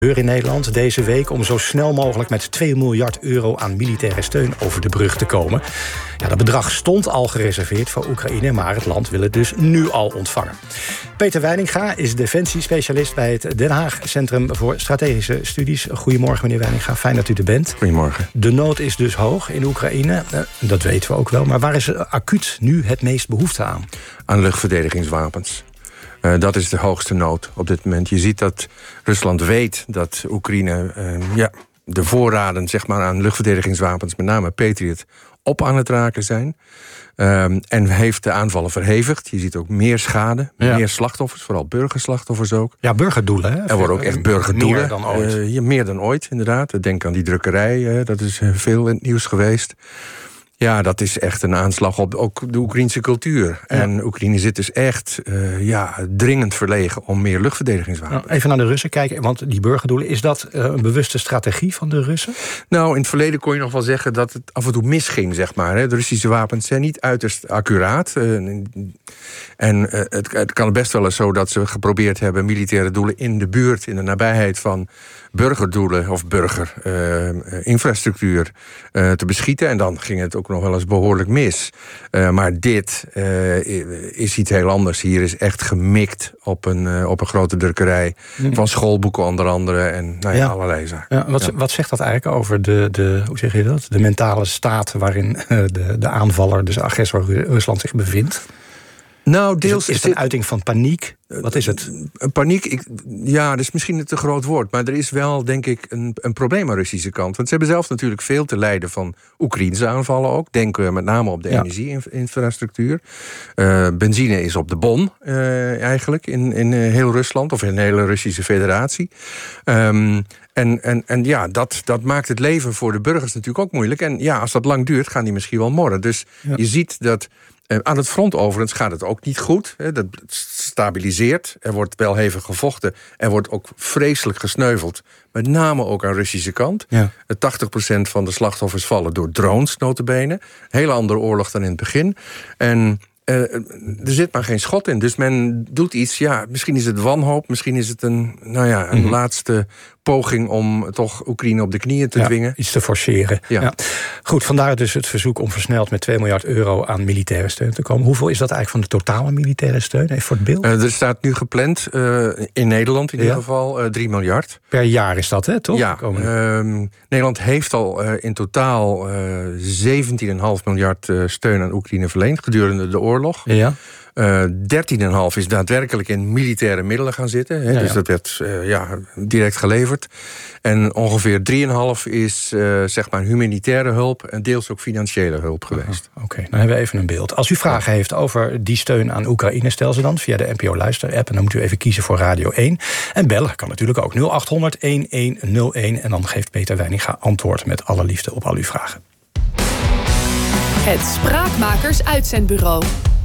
in Nederland deze week om zo snel mogelijk met 2 miljard euro aan militaire steun over de brug te komen. Ja, dat bedrag stond al gereserveerd voor Oekraïne, maar het land wil het dus nu al ontvangen. Peter Weininga is defensiespecialist bij het Den Haag Centrum voor Strategische Studies. Goedemorgen, meneer Weininga. Fijn dat u er bent. Goedemorgen. De nood is dus hoog in Oekraïne. Dat weten we ook wel. Maar waar is er acuut nu het meest behoefte aan? Aan luchtverdedigingswapens. Dat is de hoogste nood op dit moment. Je ziet dat Rusland weet dat Oekraïne de voorraden zeg maar, aan luchtverdedigingswapens, met name Patriot, op aan het raken zijn. En heeft de aanvallen verhevigd. Je ziet ook meer schade, meer slachtoffers, vooral burgerslachtoffers ook. Ja, burgerdoelen. Hè? Er worden ook echt burgerdoelen. Meer dan ooit. Meer dan ooit, inderdaad. Denk aan die drukkerij, dat is veel in het nieuws geweest. Ja, dat is echt een aanslag op ook de Oekraïnse cultuur. Ja. En Oekraïne zit dus echt dringend verlegen om meer luchtverdedigingswapens. Nou, even naar de Russen kijken, want die burgerdoelen, is dat een bewuste strategie van de Russen? Nou, in het verleden kon je nog wel zeggen dat het af en toe misging, zeg maar. De Russische wapens zijn niet uiterst accuraat. En het kan best wel eens zo dat ze geprobeerd hebben militaire doelen in de buurt, in de nabijheid van burgerdoelen of burgerinfrastructuur te beschieten. En dan ging het ook nog wel eens behoorlijk mis. Maar dit is iets heel anders. Hier is echt gemikt op een grote drukkerij van schoolboeken onder andere en allerlei zaken. Ja, wat zegt dat eigenlijk over de hoe zeg je dat? De mentale staat waarin de aanvaller, dus de agressor Rusland zich bevindt? Nou, deels is het een uiting van paniek? Wat is het? Paniek, dat is misschien een te groot woord. Maar er is wel, denk ik, een probleem aan de Russische kant. Want ze hebben zelf natuurlijk veel te lijden van Oekraïnse aanvallen ook. Denken we met name op de energieinfrastructuur. Benzine is op de bon, eigenlijk, in heel Rusland. Of in de hele Russische federatie. Dat maakt het leven voor de burgers natuurlijk ook moeilijk. En ja, als dat lang duurt, gaan die misschien wel morren. Dus je ziet dat aan het front overigens gaat het ook niet goed. Dat stabiliseert. Er wordt wel hevig gevochten. Er wordt ook vreselijk gesneuveld. Met name ook aan de Russische kant. Ja. 80% van de slachtoffers vallen door drones, nota bene. Hele andere oorlog dan in het begin. En er zit maar geen schot in. Dus men doet iets, misschien is het wanhoop. Misschien is het een laatste poging om toch Oekraïne op de knieën te dwingen. Iets te forceren. Ja. Goed, vandaar dus het verzoek om versneld met 2 miljard euro aan militaire steun te komen. Hoeveel is dat eigenlijk van de totale militaire steun? Even voor het beeld. Er staat nu gepland, in Nederland in ieder geval, 3 miljard. Per jaar is dat, hè, toch? Ja, Nederland heeft al in totaal 17,5 miljard steun aan Oekraïne verleend gedurende de oorlog. Ja. 13,5 is daadwerkelijk in militaire middelen gaan zitten. Hè, dus dat werd direct geleverd. En ongeveer 3,5 is zeg maar humanitaire hulp en deels ook financiële hulp geweest. Oké, dan hebben we even een beeld. Als u vragen heeft over die steun aan Oekraïne, stel ze dan via de NPO Luister-app. En dan moet u even kiezen voor Radio 1. En bellen kan natuurlijk ook 0800 1101. En dan geeft Peter Weininga antwoord met alle liefde op al uw vragen. Het Spraakmakers Uitzendbureau.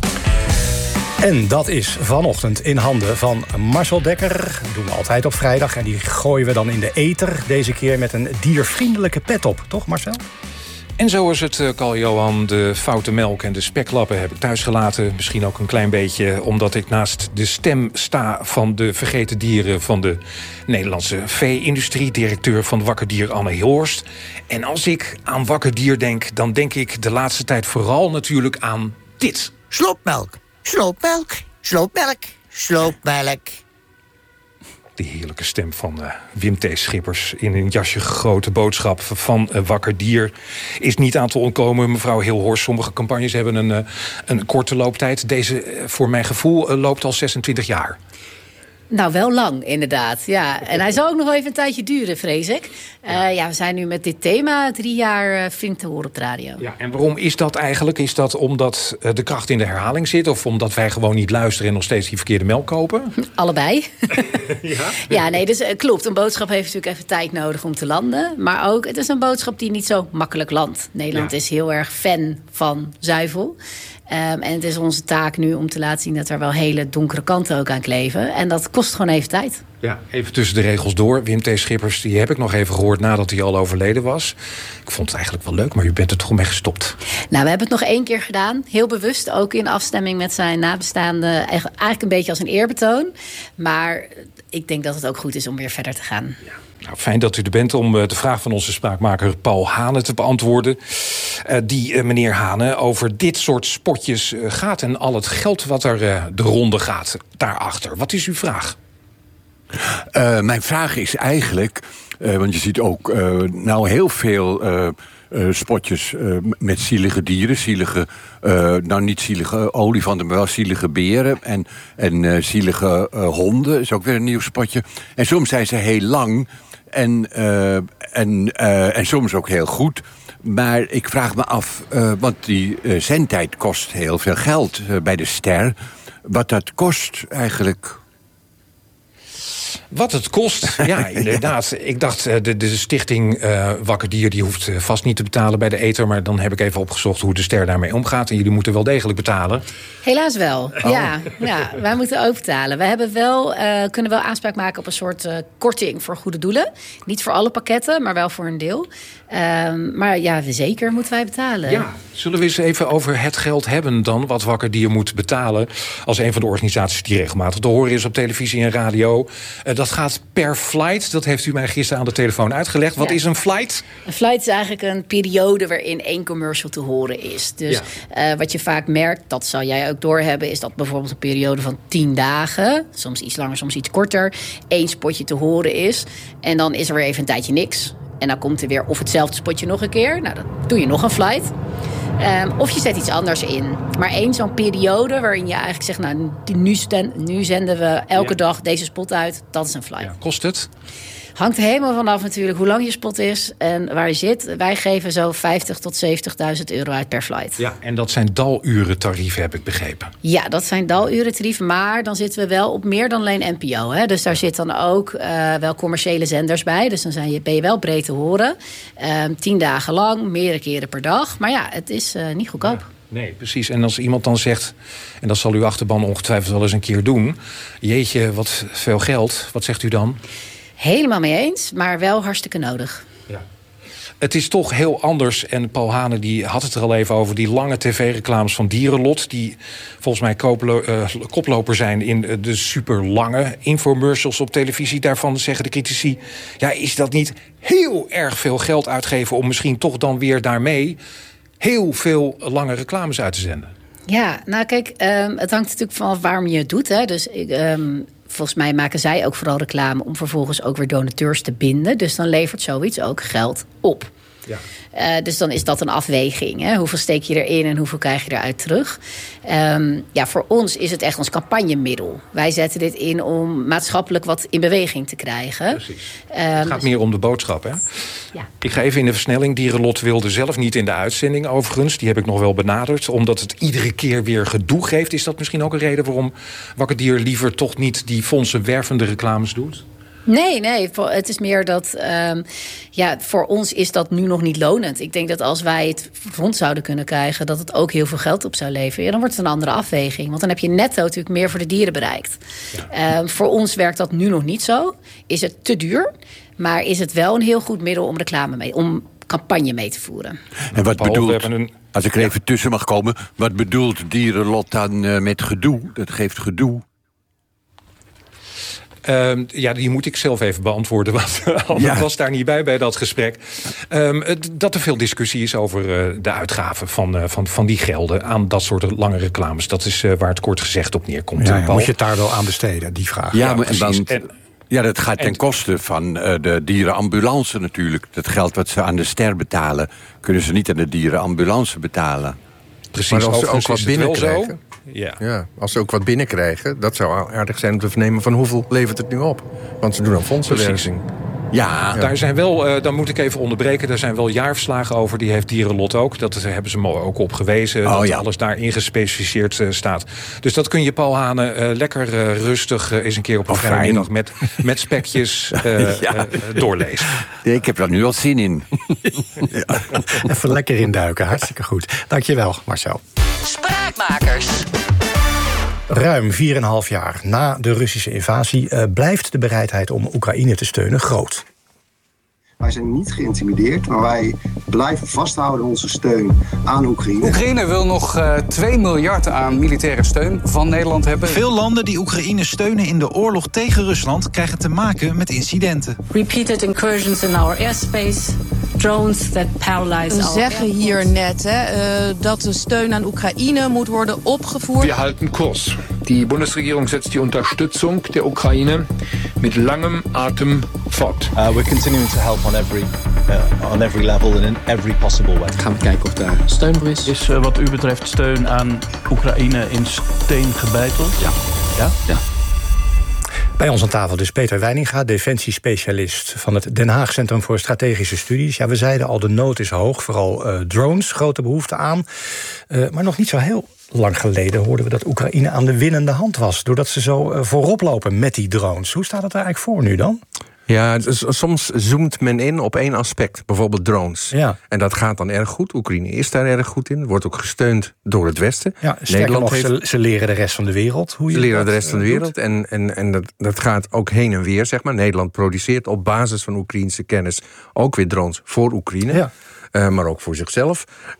En dat is vanochtend in handen van Marcel Dekker. Dat doen we altijd op vrijdag. En die gooien we dan in de ether. Deze keer met een diervriendelijke pet op. Toch, Marcel? En zo is het, Carl-Johan. De foute melk en de speklappen heb ik thuis gelaten. Misschien ook een klein beetje omdat ik naast de stem sta van de vergeten dieren van de Nederlandse vee-industrie. Directeur van Wakker Dier Anne Hilhorst. En als ik aan Wakker Dier denk, dan denk ik de laatste tijd vooral natuurlijk aan dit. Sloopmelk. Sloopmelk, sloopmelk, sloopmelk. De heerlijke stem van Wim T. Schippers in een jasje gegoten boodschap van Wakker Dier is niet aan te ontkomen. Mevrouw Hilhorst, sommige campagnes hebben een korte looptijd. Deze, voor mijn gevoel, loopt al 26 jaar. Nou, wel lang, inderdaad. Ja. En hij zal ook nog wel even een tijdje duren, vrees ik. We zijn nu met dit thema 3 jaar flink te horen op de radio. Ja, en waarom is dat eigenlijk? Is dat omdat de kracht in de herhaling zit? Of omdat wij gewoon niet luisteren en nog steeds die verkeerde melk kopen? Allebei. Dus klopt. Een boodschap heeft natuurlijk even tijd nodig om te landen. Maar ook, het is een boodschap die niet zo makkelijk landt. Nederland is heel erg fan van zuivel. En het is onze taak nu om te laten zien dat er wel hele donkere kanten ook aan kleven. En dat kost gewoon even tijd. Ja, even tussen de regels door. Wim T. Schippers, die heb ik nog even gehoord nadat hij al overleden was. Ik vond het eigenlijk wel leuk, maar u bent er toch mee gestopt. Nou, we hebben het nog 1 keer gedaan. Heel bewust, ook in afstemming met zijn nabestaanden. Eigenlijk een beetje als een eerbetoon. Maar ik denk dat het ook goed is om weer verder te gaan. Ja. Nou, fijn dat u er bent om de vraag van onze spraakmaker Paul Hane te beantwoorden. Meneer Hane, over dit soort spotjes gaat en al het geld wat er de ronde gaat daarachter. Wat is uw vraag? Mijn vraag is eigenlijk, want je ziet ook nou heel veel spotjes met zielige dieren. Zielige, nou niet zielige olifanten, maar wel zielige beren. En zielige honden is ook weer een nieuw spotje. En soms zijn ze heel lang en soms ook heel goed. Maar ik vraag me af, want die zendtijd kost heel veel geld bij de ster. Wat dat kost eigenlijk... Wat het kost, ja, inderdaad. Ik dacht, de stichting Wakker Dier die hoeft vast niet te betalen bij de ether. Maar dan heb ik even opgezocht hoe de ster daarmee omgaat. En jullie moeten wel degelijk betalen. Helaas wel, ja, wij moeten ook betalen. We hebben kunnen wel aanspraak maken op een soort korting voor goede doelen. Niet voor alle pakketten, maar wel voor een deel. Maar ja, zeker moeten wij betalen. Ja, zullen we eens even over het geld hebben dan... wat Wakker Dier moet betalen als een van de organisaties die regelmatig te horen is op televisie en radio. Dat gaat per flight. Dat heeft u mij gisteren aan de telefoon uitgelegd. Wat is een flight? Een flight is eigenlijk een periode waarin 1 commercial te horen is. Dus wat je vaak merkt, dat zal jij ook doorhebben... is dat bijvoorbeeld een periode van 10 dagen... soms iets langer, soms iets korter... 1 spotje te horen is. En dan is er weer even een tijdje niks. En dan komt er weer of hetzelfde spotje nog een keer. Nou, dan doe je nog een flight. Of je zet iets anders in. Maar 1 zo'n periode waarin je eigenlijk zegt... nou, nu zenden we elke dag deze spot uit. Dat is een flight. Ja, kost het? Hangt er helemaal vanaf natuurlijk hoe lang je spot is en waar je zit. Wij geven zo 50.000 tot 70.000 euro uit per flight. Ja, en dat zijn dalurentarieven, heb ik begrepen. Ja, dat zijn dalurentarieven, maar dan zitten we wel op meer dan alleen NPO. Hè? Dus daar zit dan ook wel commerciële zenders bij. Dus dan ben je wel breed te horen. 10 dagen lang, meerdere keren per dag. Maar ja, het is niet goedkoop. Ja. Nee, precies. En als iemand dan zegt, en dat zal uw achterban ongetwijfeld wel eens een keer doen... jeetje, wat veel geld, wat zegt u dan? Helemaal mee eens, maar wel hartstikke nodig. Ja. Het is toch heel anders, en Paul Hane die had het er al even over... die lange tv-reclames van Dierenlot... die volgens mij koploper zijn in de superlange infomercials op televisie. Daarvan zeggen de critici... ja, is dat niet heel erg veel geld uitgeven... om misschien toch dan weer daarmee heel veel lange reclames uit te zenden? Ja, nou kijk, het hangt natuurlijk van waarom je het doet. Hè. Dus volgens mij maken zij ook vooral reclame... om vervolgens ook weer donateurs te binden. Dus dan levert zoiets ook geld op. Ja. Dus dan is dat een afweging. Hè? Hoeveel steek je erin en hoeveel krijg je eruit terug? Voor ons is het echt ons campagnemiddel. Wij zetten dit in om maatschappelijk wat in beweging te krijgen. Precies. Het gaat meer om de boodschap, hè? Ja. Ik ga even in de versnelling. Dierenlot wilde zelf niet in de uitzending, overigens. Die heb ik nog wel benaderd. Omdat het iedere keer weer gedoe geeft. Is dat misschien ook een reden waarom Wakker Dier liever toch niet die fondsenwervende reclames doet? Nee, het is meer dat... voor ons is dat nu nog niet lonend. Ik denk dat als wij het rond zouden kunnen krijgen... dat het ook heel veel geld op zou leveren. Ja, dan wordt het een andere afweging. Want dan heb je netto natuurlijk meer voor de dieren bereikt. Ja. Voor ons werkt dat nu nog niet zo. Is het te duur? Maar is het wel een heel goed middel om om campagne mee te voeren. En wat bedoelt... Als ik er even tussen mag komen... wat bedoelt Dierenlot dan met gedoe? Dat geeft gedoe. Die moet ik zelf even beantwoorden. Want ik was daar niet bij dat gesprek. Dat er veel discussie is over de uitgaven van die gelden... aan dat soort lange reclames. Dat is waar het kort gezegd op neerkomt. Ja, moet je het daar wel aan besteden, die vraag? Ja, dat gaat ten koste van de dierenambulance natuurlijk. Dat geld wat ze aan de ster betalen... kunnen ze niet aan de dierenambulance betalen. Precies, maar als ze ook wat binnenkrijgen... Ja, als ze ook wat binnenkrijgen... dat zou aardig zijn om te vernemen van hoeveel levert het nu op. Want ze doen dan fondsenwerving. Ja, daar zijn wel, dan moet ik even onderbreken... daar zijn wel jaarverslagen over, die heeft Dierenlot ook. Dat hebben ze me ook op gewezen, dat alles daarin gespecificeerd staat. Dus dat kun je, Paul Hane, lekker rustig... eens een keer op een vrijdagmiddag met spekjes doorlezen. Ik heb daar nu al zin in. Even lekker induiken, hartstikke goed. Dankjewel, Marcel. Spraakmakers. Ruim 4,5 jaar na de Russische invasie blijft de bereidheid om Oekraïne te steunen groot. Wij zijn niet geïntimideerd, maar wij blijven vasthouden aan onze steun aan Oekraïne. Oekraïne wil nog 2 miljard aan militaire steun van Nederland hebben. Veel landen die Oekraïne steunen in de oorlog tegen Rusland krijgen te maken met incidenten. Repeated incursions in our airspace, drones that paralyze our. We zeggen hier net dat de steun aan Oekraïne moet worden opgevoerd. We halten koers. Die Bundesregierung setzt die Unterstützung der Oekraïne met langem Atem fort. We're continuing to help on every level and in every possible way. Gaan we kijken of daar steun voor is. Is wat u betreft steun aan Oekraïne in steen gebeiteld? Ja. Bij ons aan tafel dus Peter Wijninga, defensiespecialist van het Den Haag Centrum voor Strategische Studies. Ja, we zeiden al, de nood is hoog, vooral drones, grote behoefte aan. Maar nog niet zo heel lang geleden hoorden we dat Oekraïne aan de winnende hand was, doordat ze zo voorop lopen met die drones. Hoe staat het er eigenlijk voor nu dan? Ja, soms zoomt men in op één aspect, bijvoorbeeld drones. Ja. En dat gaat dan erg goed. Oekraïne is daar erg goed in. Wordt ook gesteund door het Westen. Ja, Nederland nog, ze leren de rest van de wereld. Ze leren de rest van de wereld. En dat gaat ook heen en weer, zeg maar. Nederland produceert op basis van Oekraïnse kennis ook weer drones voor Oekraïne. Ja. Maar ook voor zichzelf.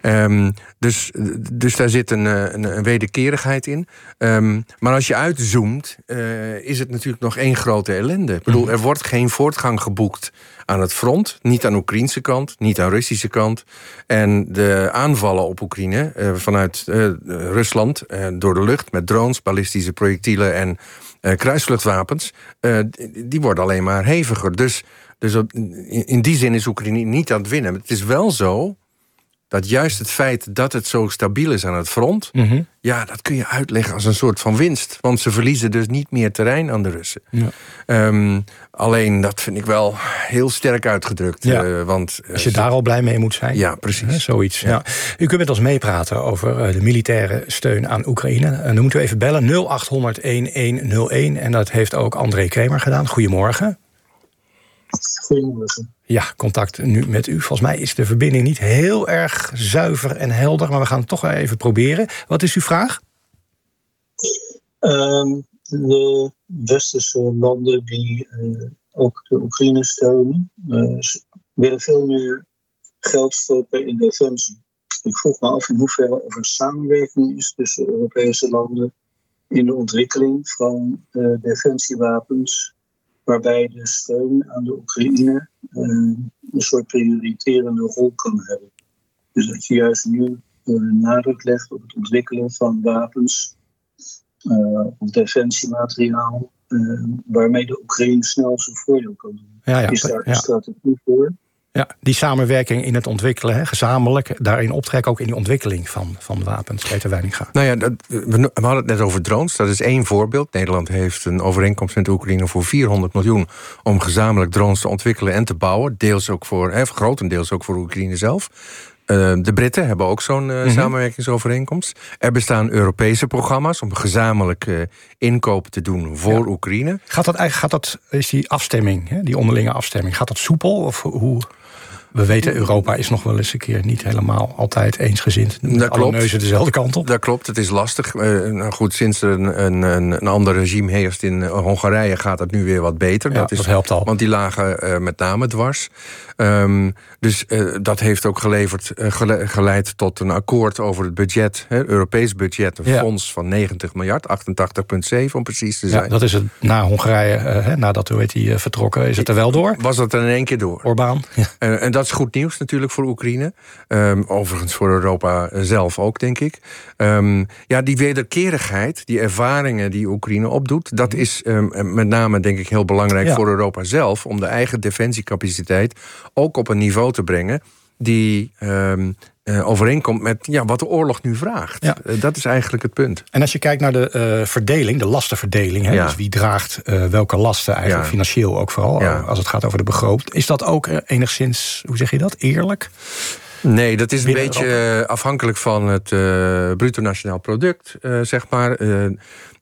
Dus daar zit een wederkerigheid in. Maar als je uitzoomt, is het natuurlijk nog één grote ellende. Ik bedoel, er wordt geen voortgang geboekt aan het front. Niet aan de Oekraïnse kant, niet aan de Russische kant. En de aanvallen op Oekraïne vanuit Rusland door de lucht met drones, ballistische projectielen en kruisvluchtwapens, die worden alleen maar heviger. Dus in die zin is Oekraïne niet aan het winnen. Het is wel zo dat juist het feit dat het zo stabiel is aan het front, ja, dat kun je uitleggen als een soort van winst. Want ze verliezen dus niet meer terrein aan de Russen. Ja. Alleen, dat vind ik wel heel sterk uitgedrukt. Ja. Want als je daar al blij mee moet zijn. Ja, precies. Zoiets. Ja. U kunt met ons meepraten over de militaire steun aan Oekraïne. Dan moet u even bellen, 0800-1101. En dat heeft ook André Kremer gedaan. Goedemorgen. Goedemorgen. Ja, contact nu met u. Volgens mij is de verbinding niet heel erg zuiver en helder, maar we gaan het toch even proberen. Wat is uw vraag? De westerse landen die ook de Oekraïne steunen, willen veel meer geld stoppen in defensie. Ik vroeg me af in hoeverre er samenwerking is tussen Europese landen in de ontwikkeling van defensiewapens, waarbij de steun aan de Oekraïne een soort prioriterende rol kan hebben. Dus dat je juist nu nadruk legt op het ontwikkelen van wapens of defensiemateriaal, waarmee de Oekraïne snel zijn voordeel kan doen. Ja, is daar een strategie voor? Ja, die samenwerking in het ontwikkelen, gezamenlijk daarin optrekken, ook in die ontwikkeling van wapens. Peter Wijninga. Nou ja, we hadden het net over drones. Dat is één voorbeeld. Nederland heeft een overeenkomst met de Oekraïne voor 400 miljoen... om gezamenlijk drones te ontwikkelen en te bouwen. Deels ook grotendeels ook voor Oekraïne zelf. De Britten hebben ook zo'n samenwerkingsovereenkomst. Er bestaan Europese programma's om gezamenlijk inkopen te doen voor Oekraïne. Is die afstemming, die onderlinge afstemming, gaat dat soepel? Of hoe? We weten, Europa is nog wel eens een keer niet helemaal altijd eensgezind. Alle neuzen dezelfde kant op. Dat klopt, het is lastig. Nou goed, sinds er een ander regime heerst in Hongarije gaat het nu weer wat beter. Ja, dat helpt al. Want die lagen met name dwars. Dus dat heeft ook geleid tot een akkoord over het budget. Europees budget, een fonds van 90 miljard, 88,7 om precies te zijn. Ja, dat is het na Hongarije, nadat hij vertrokken, is het er wel door? Was dat er in één keer door. Orbán. Ja. En dat is goed nieuws natuurlijk voor Oekraïne. Overigens voor Europa zelf ook, denk ik. Die wederkerigheid, die ervaringen die Oekraïne opdoet, dat is met name, denk ik, heel belangrijk voor Europa zelf, om de eigen defensiecapaciteit ook op een niveau te brengen die overeenkomt met wat de oorlog nu vraagt. Ja. Dat is eigenlijk het punt. En als je kijkt naar de verdeling, de lastenverdeling, dus wie draagt welke lasten eigenlijk, financieel ook vooral, als het gaat over de begroting, is dat ook enigszins, hoe zeg je dat, eerlijk? Nee, dat is een beetje afhankelijk van het bruto nationaal product, zeg maar.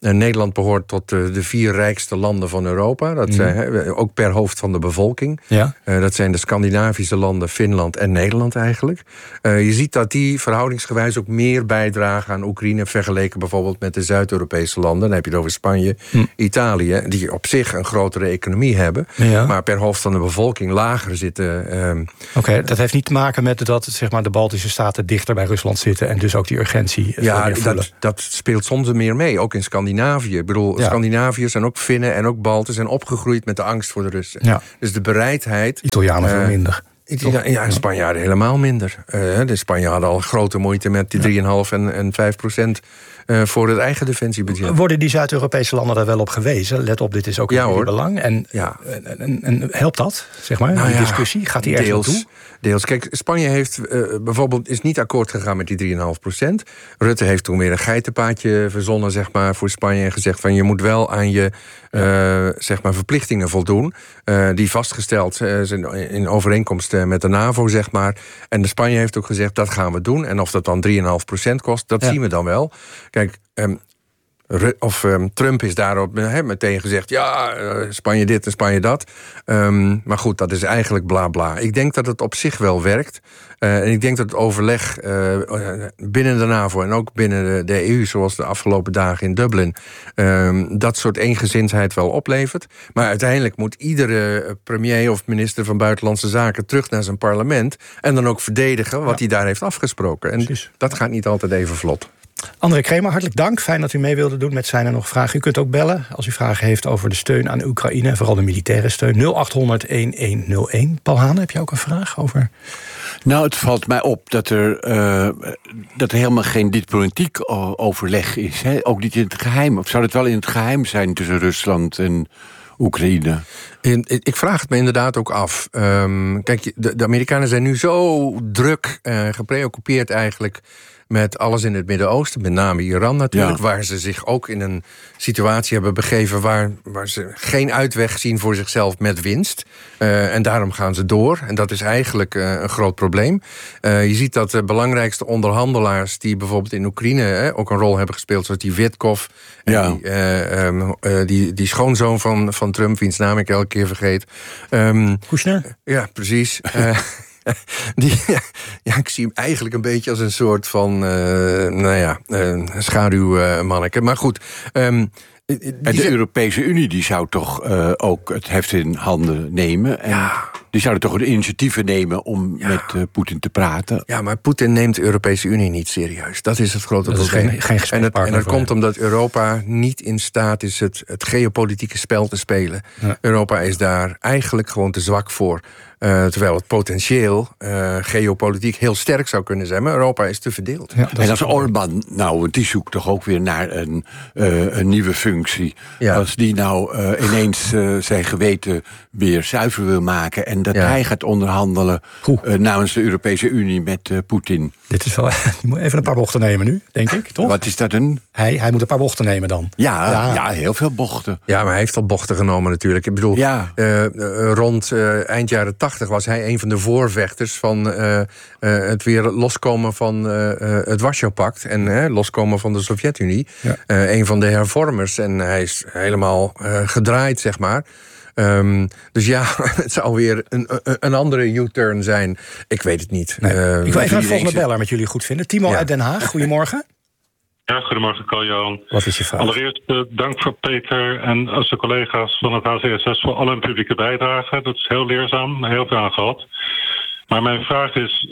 Nederland behoort tot de 4 rijkste landen van Europa. Dat zijn ook per hoofd van de bevolking. Ja. Dat zijn de Scandinavische landen, Finland en Nederland eigenlijk. Je ziet dat die verhoudingsgewijs ook meer bijdragen aan Oekraïne vergeleken bijvoorbeeld met de Zuid-Europese landen. Dan heb je het over Spanje, Italië, die op zich een grotere economie hebben, maar per hoofd van de bevolking lager zitten. Oké, dat heeft niet te maken met dat zeg maar, de Baltische staten dichter bij Rusland zitten en dus ook die urgentie. Ja, dat speelt soms meer mee, ook in Scandinavië. Ik bedoel, Scandinaviërs en ook Finnen en ook Balten zijn opgegroeid met de angst voor de Russen. Ja. Dus de bereidheid. Italianen veel minder. Ja, en Spanjaarden helemaal minder. De Spanjaarden hadden al grote moeite met die 3,5 en 5% voor het eigen defensiebudget. Worden die Zuid-Europese landen daar wel op gewezen? Let op, dit is ook in jullie belang. En helpt dat, zeg maar, die discussie? Gaat die ergens naartoe? Deels. Kijk, Spanje heeft bijvoorbeeld is niet akkoord gegaan met die 3,5%. Rutte heeft toen weer een geitenpaadje verzonnen, zeg maar, voor Spanje en gezegd van je moet wel aan je zeg maar verplichtingen voldoen, die vastgesteld zijn in overeenkomst met de NAVO, zeg maar. En de Spanje heeft ook gezegd dat gaan we doen. En of dat dan 3,5% kost, dat zien we dan wel. Kijk, Trump is daarop meteen gezegd, Spanje dit en Spanje dat. Maar goed, dat is eigenlijk bla bla. Ik denk dat het op zich wel werkt. En ik denk dat het overleg binnen de NAVO en ook binnen de EU, zoals de afgelopen dagen in Dublin, dat soort eengezindheid wel oplevert. Maar uiteindelijk moet iedere premier of minister van Buitenlandse Zaken terug naar zijn parlement en dan ook verdedigen wat hij daar heeft afgesproken. En dat gaat niet altijd even vlot. André Kremer, hartelijk dank. Fijn dat u mee wilde doen met Zijn er nog vragen. U kunt ook bellen als u vragen heeft over de steun aan Oekraïne, en vooral de militaire steun. 0800-1101. Paul Haan, heb je ook een vraag over? Nou, het valt mij op dat er helemaal geen diplomatiek overleg is. Hè? Ook niet in het geheim. Of zou het wel in het geheim zijn tussen Rusland en Oekraïne? Ik vraag het me inderdaad ook af. Kijk, de Amerikanen zijn nu zo druk gepreoccupeerd eigenlijk met alles in het Midden-Oosten, met name Iran natuurlijk, waar ze zich ook in een situatie hebben begeven waar ze geen uitweg zien voor zichzelf met winst. En daarom gaan ze door. En dat is eigenlijk een groot probleem. Je ziet dat de belangrijkste onderhandelaars die bijvoorbeeld in Oekraïne ook een rol hebben gespeeld, zoals die Witkov, die schoonzoon van Trump, wiens naam ik elke keer vergeet. Kushner? Ja, precies. Ik zie hem eigenlijk een beetje als een soort van schaduwmanneke. Maar goed. En de Europese Unie die zou toch ook het heft in handen nemen. En die zouden toch de initiatieven nemen om met Poetin te praten. Ja, maar Poetin neemt de Europese Unie niet serieus. Dat is het grote probleem. Geen en dat komt omdat Europa niet in staat is het geopolitieke spel te spelen. Ja. Europa is daar eigenlijk gewoon te zwak voor. Terwijl het potentieel geopolitiek heel sterk zou kunnen zijn. Maar Europa is te verdeeld. Ja, en als Orbán, die zoekt toch ook weer naar een nieuwe functie. Ja. Als die ineens zijn geweten weer zuiver wil maken en dat hij gaat onderhandelen namens de Europese Unie met Poetin. Dit is wel. Je moet even een paar bochten nemen nu, denk ik, toch? Wat is dat een? Hij moet een paar bochten nemen dan. Ja, heel veel bochten. Ja, maar hij heeft al bochten genomen natuurlijk. Ik bedoel, rond eind jaren 80 was hij een van de voorvechters van het weer loskomen van het Warschau-pact en loskomen van de Sovjet-Unie. Ja. Een van de hervormers. En hij is helemaal gedraaid, zeg maar. Dus het zou weer een andere U-turn zijn. Ik weet het niet. Nee. Ik wil even de volgende beller met jullie goed vinden. Timo uit Den Haag, goedemorgen. Ja, goedemorgen, Carl-Johan. Wat is je vraag? Allereerst dank voor Peter en zijn collega's van het HCSS voor al hun publieke bijdrage. Dat is heel leerzaam, heel veel aan gehad. Maar mijn vraag is,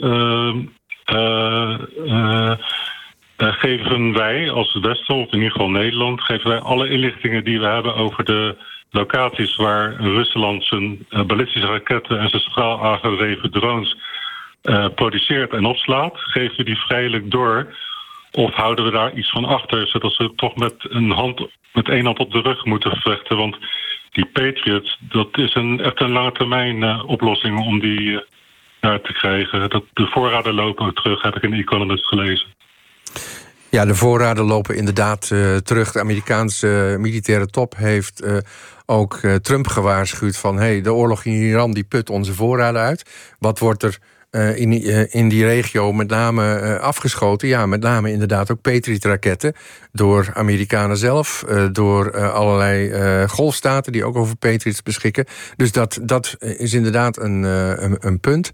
geven wij als het Westen, of in ieder geval Nederland, geven wij alle inlichtingen die we hebben over de locaties waar Rusland zijn ballistische raketten en zijn straal aangedreven drones produceert en opslaat, geven we die vrijelijk door? Of houden we daar iets van achter, zodat ze toch met één hand op de rug moeten vechten? Want die Patriots, dat is echt een lange termijn oplossing om die te krijgen. De voorraden lopen terug, heb ik in The Economist gelezen. Ja, de voorraden lopen inderdaad terug. De Amerikaanse militaire top heeft ook Trump gewaarschuwd van de oorlog in Iran die put onze voorraden uit. Wat wordt er in die regio met name afgeschoten. Ja, met name inderdaad ook Patriot-raketten. Door Amerikanen zelf, door allerlei golfstaten die ook over Patriots beschikken. Dus dat is inderdaad een punt.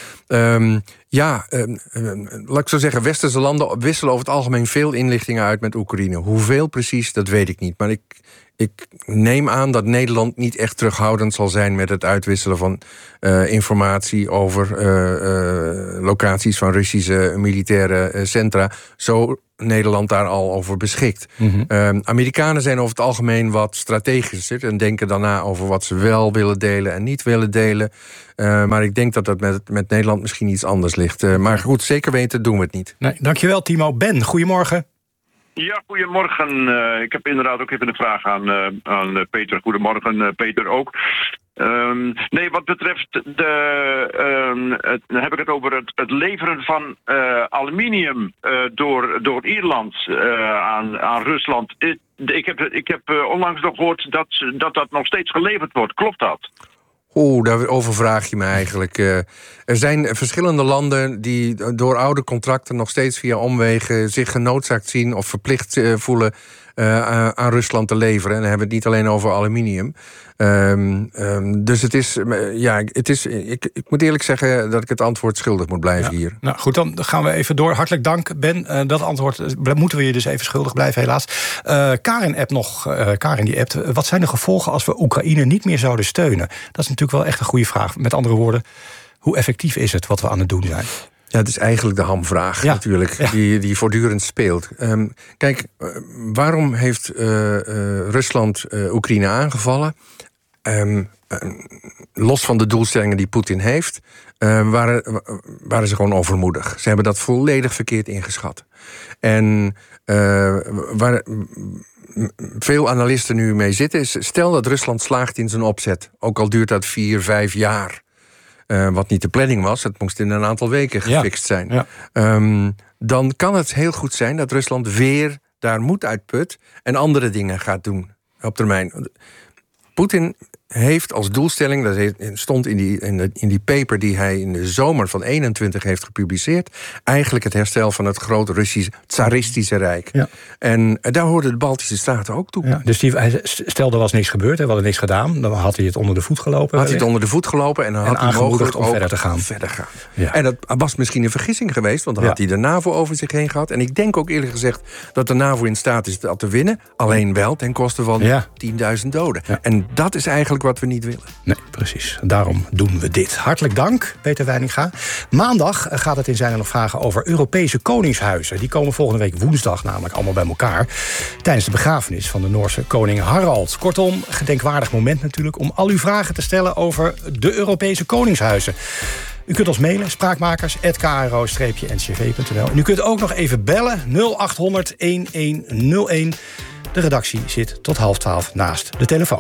Laat ik zo zeggen, westerse landen wisselen over het algemeen veel inlichtingen uit met Oekraïne. Hoeveel precies, dat weet ik niet. Maar ik neem aan dat Nederland niet echt terughoudend zal zijn met het uitwisselen van informatie over locaties van Russische militaire centra. Zo Nederland daar al over beschikt. Mm-hmm. Amerikanen zijn over het algemeen wat strategischer en denken daarna over wat ze wel willen delen en niet willen delen. Maar ik denk dat met Nederland misschien iets anders ligt. Maar goed, zeker weten doen we het niet. Nee, dankjewel, Timo. Ben, goedemorgen. Ja, goedemorgen. Ik heb inderdaad ook even een vraag aan Peter. Goedemorgen, Peter ook. Wat betreft dan heb ik het over het leveren van aluminium door Ierland aan Rusland. Ik heb onlangs nog gehoord dat nog steeds geleverd wordt. Klopt dat? Daarover vraag je me eigenlijk. Er zijn verschillende landen die door oude contracten nog steeds via omwegen zich genoodzaakt zien of verplicht voelen aan Rusland te leveren. En dan hebben we het niet alleen over aluminium. Dus het is. Ik moet eerlijk zeggen dat ik het antwoord schuldig moet blijven hier. Nou goed, dan gaan we even door. Hartelijk dank, Ben. Dat antwoord moeten we je dus even schuldig blijven, helaas. Karin die appt. Wat zijn de gevolgen als we Oekraïne niet meer zouden steunen? Dat is natuurlijk wel echt een goede vraag. Met andere woorden, hoe effectief is het wat we aan het doen zijn? Ja, het is eigenlijk de hamvraag natuurlijk, die voortdurend speelt. Kijk, waarom heeft Rusland Oekraïne aangevallen? Los van de doelstellingen die Poetin heeft, waren ze gewoon overmoedig. Ze hebben dat volledig verkeerd ingeschat. En waar veel analisten nu mee zitten is, stel dat Rusland slaagt in zijn opzet, ook al duurt dat 4-5 jaar. Wat niet de planning was, het moest in een aantal weken gefixt zijn. Ja. Dan kan het heel goed zijn dat Rusland weer daar moed uitput en andere dingen gaat doen op termijn. Poetin heeft als doelstelling, dat stond in die paper die hij in de zomer van 21 heeft gepubliceerd, eigenlijk het herstel van het grote Russische tsaristische rijk. Ja. En daar hoorden de Baltische Staten ook toe. Ja, dus stel er was niks gebeurd, we hadden niks gedaan, dan had hij het onder de voet gelopen. En dan had hij mogelijk om verder te gaan. Ja. En dat was misschien een vergissing geweest, want dan had hij de NAVO over zich heen gehad. En ik denk ook eerlijk gezegd dat de NAVO in staat is dat te winnen, alleen wel ten koste van 10.000 doden. Ja. En dat is eigenlijk wat we niet willen. Nee, precies. Daarom doen we dit. Hartelijk dank, Peter Weininga. Maandag gaat het in Zijn er nog vragen over Europese koningshuizen. Die komen volgende week woensdag namelijk allemaal bij elkaar tijdens de begrafenis van de Noorse koning Harald. Kortom, gedenkwaardig moment natuurlijk om al uw vragen te stellen over de Europese koningshuizen. U kunt ons mailen, spraakmakers@kro-ncv.nl. En u kunt ook nog even bellen, 0800 1101. De redactie zit tot 11:30 naast de telefoon.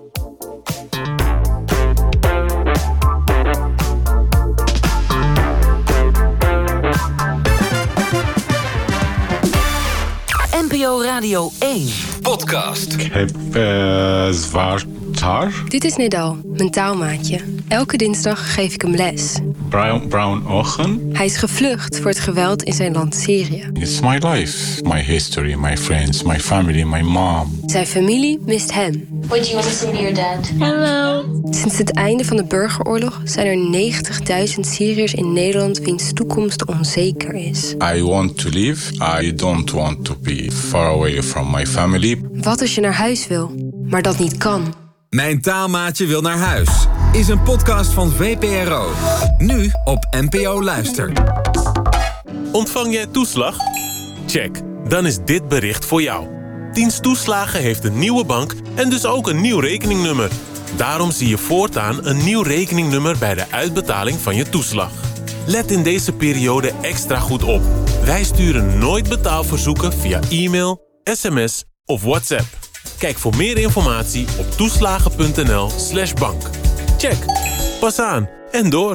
NPO Radio 1 podcast. Ik heb zwart haar. Dit is Nidal, mijn taalmaatje. Elke dinsdag geef ik hem les. Brown ogen. Hij is gevlucht voor het geweld in zijn land Syrië. It's my life, my history, my friends, my family, my mom. Zijn familie mist hem. What do you want to say to your dad? Hello. Sinds het einde van de burgeroorlog zijn er 90.000 Syriërs in Nederland wiens toekomst onzeker is. I want to live. I don't want to be far away from my family. Wat als je naar huis wil, maar dat niet kan? Mijn taalmaatje wil naar huis is een podcast van VPRO. Nu op NPO Luister. Ontvang jij toeslag? Check, dan is dit bericht voor jou. Dienst Toeslagen heeft een nieuwe bank en dus ook een nieuw rekeningnummer. Daarom zie je voortaan een nieuw rekeningnummer bij de uitbetaling van je toeslag. Let in deze periode extra goed op. Wij sturen nooit betaalverzoeken via e-mail, sms of WhatsApp. Kijk voor meer informatie op toeslagen.nl/bank. Check. Pas aan en door.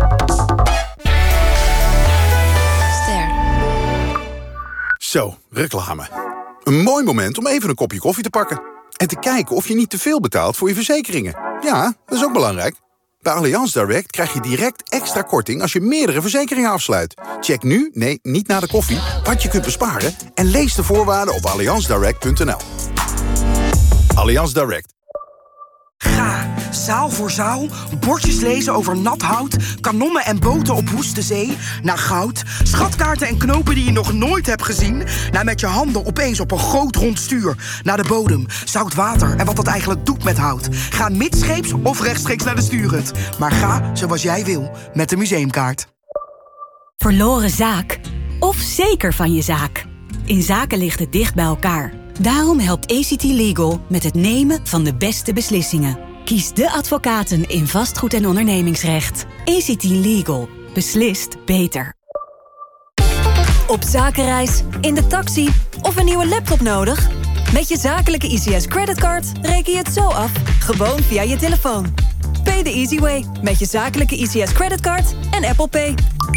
Zo, reclame. Een mooi moment om even een kopje koffie te pakken. En te kijken of je niet te veel betaalt voor je verzekeringen. Ja, dat is ook belangrijk. Bij Allianz Direct krijg je direct extra korting als je meerdere verzekeringen afsluit. Check nu, nee, niet na de koffie, wat je kunt besparen en lees de voorwaarden op allianzdirect.nl. Allianz Direct. Ga, zaal voor zaal, bordjes lezen over nat hout, kanonnen en boten op woeste zee, naar goud, schatkaarten en knopen die je nog nooit hebt gezien, naar met je handen opeens op een groot rond stuur, naar de bodem, zout water en wat dat eigenlijk doet met hout. Ga midscheeps of rechtstreeks naar de stuurhut, maar ga zoals jij wil met de museumkaart. Verloren zaak of zeker van je zaak. In zaken ligt het dicht bij elkaar. Daarom helpt ACT Legal met het nemen van de beste beslissingen. Kies de advocaten in vastgoed- en ondernemingsrecht. ACT Legal. Beslist beter. Op zakenreis, in de taxi of een nieuwe laptop nodig? Met je zakelijke ICS creditcard reken je het zo af. Gewoon via je telefoon. Pay the easy way met je zakelijke ICS creditcard en Apple Pay.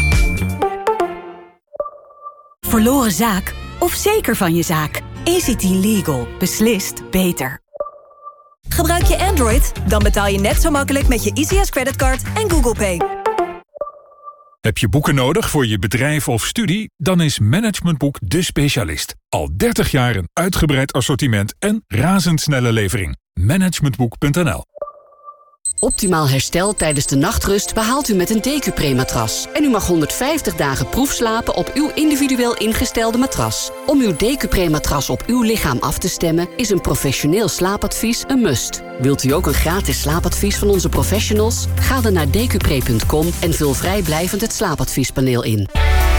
Verloren zaak of zeker van je zaak. ACT Legal. Beslist beter. Gebruik je Android? Dan betaal je net zo makkelijk met je ICS creditcard en Google Pay. Heb je boeken nodig voor je bedrijf of studie? Dan is Managementboek de specialist. Al 30 jaar een uitgebreid assortiment en razendsnelle levering. Managementboek.nl. Optimaal herstel tijdens de nachtrust behaalt u met een Decupre-matras. En u mag 150 dagen proefslapen op uw individueel ingestelde matras. Om uw Decupre-matras op uw lichaam af te stemmen is een professioneel slaapadvies een must. Wilt u ook een gratis slaapadvies van onze professionals? Ga dan naar decupre.com en vul vrijblijvend het slaapadviespaneel in.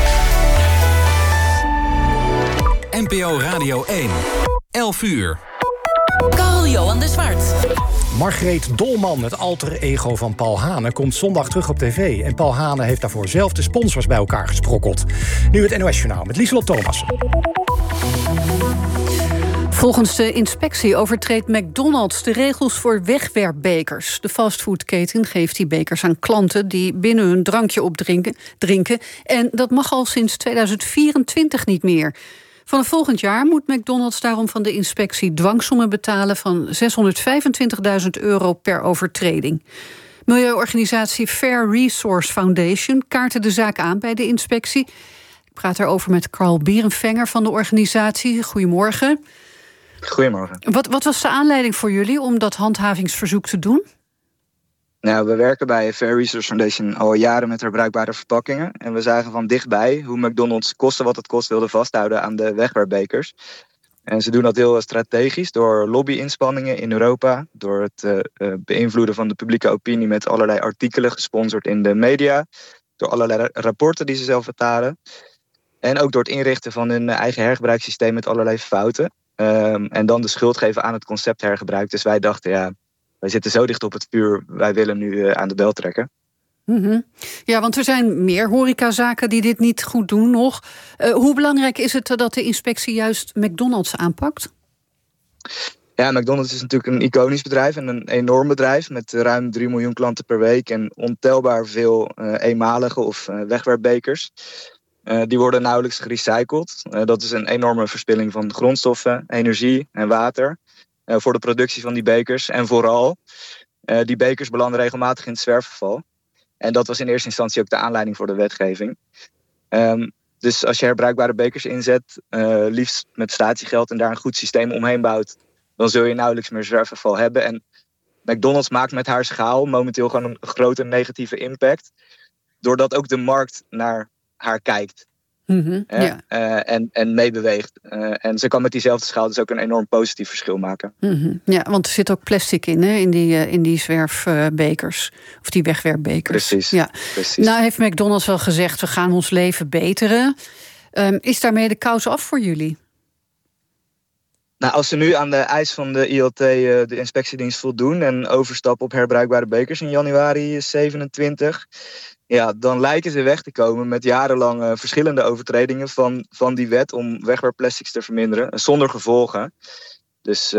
NPO Radio 1. 11 uur. Carl-Johan de Zwart. Margreet Dolman, het alter ego van Paul Hane, komt zondag terug op tv. En Paul Hane heeft daarvoor zelf de sponsors bij elkaar gesprokkeld. Nu het NOS-journaal met Lieselot Thomas. Volgens de inspectie overtreedt McDonald's de regels voor wegwerpbekers. De fastfoodketen geeft die bekers aan klanten die binnen hun drankje opdrinken. En dat mag al sinds 2024 niet meer. Vanaf volgend jaar moet McDonald's daarom van de inspectie dwangsommen betalen van €625.000 per overtreding. Milieuorganisatie Fair Resource Foundation kaartte de zaak aan bij de inspectie. Ik praat daarover met Carl Bierenvenger van de organisatie. Goedemorgen. Goedemorgen. Wat was de aanleiding voor jullie om dat handhavingsverzoek te doen? Nou, we werken bij Fair Resource Foundation al jaren met herbruikbare verpakkingen. En we zagen van dichtbij hoe McDonald's koste wat het kost wilde vasthouden aan de wegwerpbekers. En ze doen dat heel strategisch door lobby-inspanningen in Europa. Door het beïnvloeden van de publieke opinie met allerlei artikelen gesponsord in de media. Door allerlei rapporten die ze zelf vertalen. En ook door het inrichten van hun eigen hergebruikssysteem met allerlei fouten. En dan de schuld geven aan het concept hergebruik. Dus wij dachten, ja, wij zitten zo dicht op het vuur, wij willen nu aan de bel trekken. Mm-hmm. Ja, want er zijn meer horecazaken die dit niet goed doen nog. Hoe belangrijk is het dat de inspectie juist McDonald's aanpakt? Ja, McDonald's is natuurlijk een iconisch bedrijf en een enorm bedrijf met ruim 3 miljoen klanten per week en ontelbaar veel eenmalige of wegwerpbekers. Die worden nauwelijks gerecycled. Dat is een enorme verspilling van grondstoffen, energie en water voor de productie van die bekers. En vooral, die bekers belanden regelmatig in het zwerfafval. En dat was in eerste instantie ook de aanleiding voor de wetgeving. Dus als je herbruikbare bekers inzet, liefst met statiegeld en daar een goed systeem omheen bouwt, dan zul je nauwelijks meer zwerfafval hebben. En McDonald's maakt met haar schaal momenteel gewoon een grote negatieve impact, doordat ook de markt naar haar kijkt. Mm-hmm, en meebeweegt. En ze kan met diezelfde schaal dus ook een enorm positief verschil maken. Mm-hmm. Ja, want er zit ook plastic in, hè, in die zwerfbekers. Of die wegwerpbekers. Precies, ja. precies. Nou heeft McDonald's wel gezegd, we gaan ons leven beteren. Is daarmee de kous af voor jullie? Nou, als ze nu aan de eis van de ILT, de inspectiedienst, voldoen en overstappen op herbruikbare bekers in januari 27... ja, dan lijken ze weg te komen met jarenlang verschillende overtredingen van die wet om wegwerpplastics te verminderen, zonder gevolgen. Dus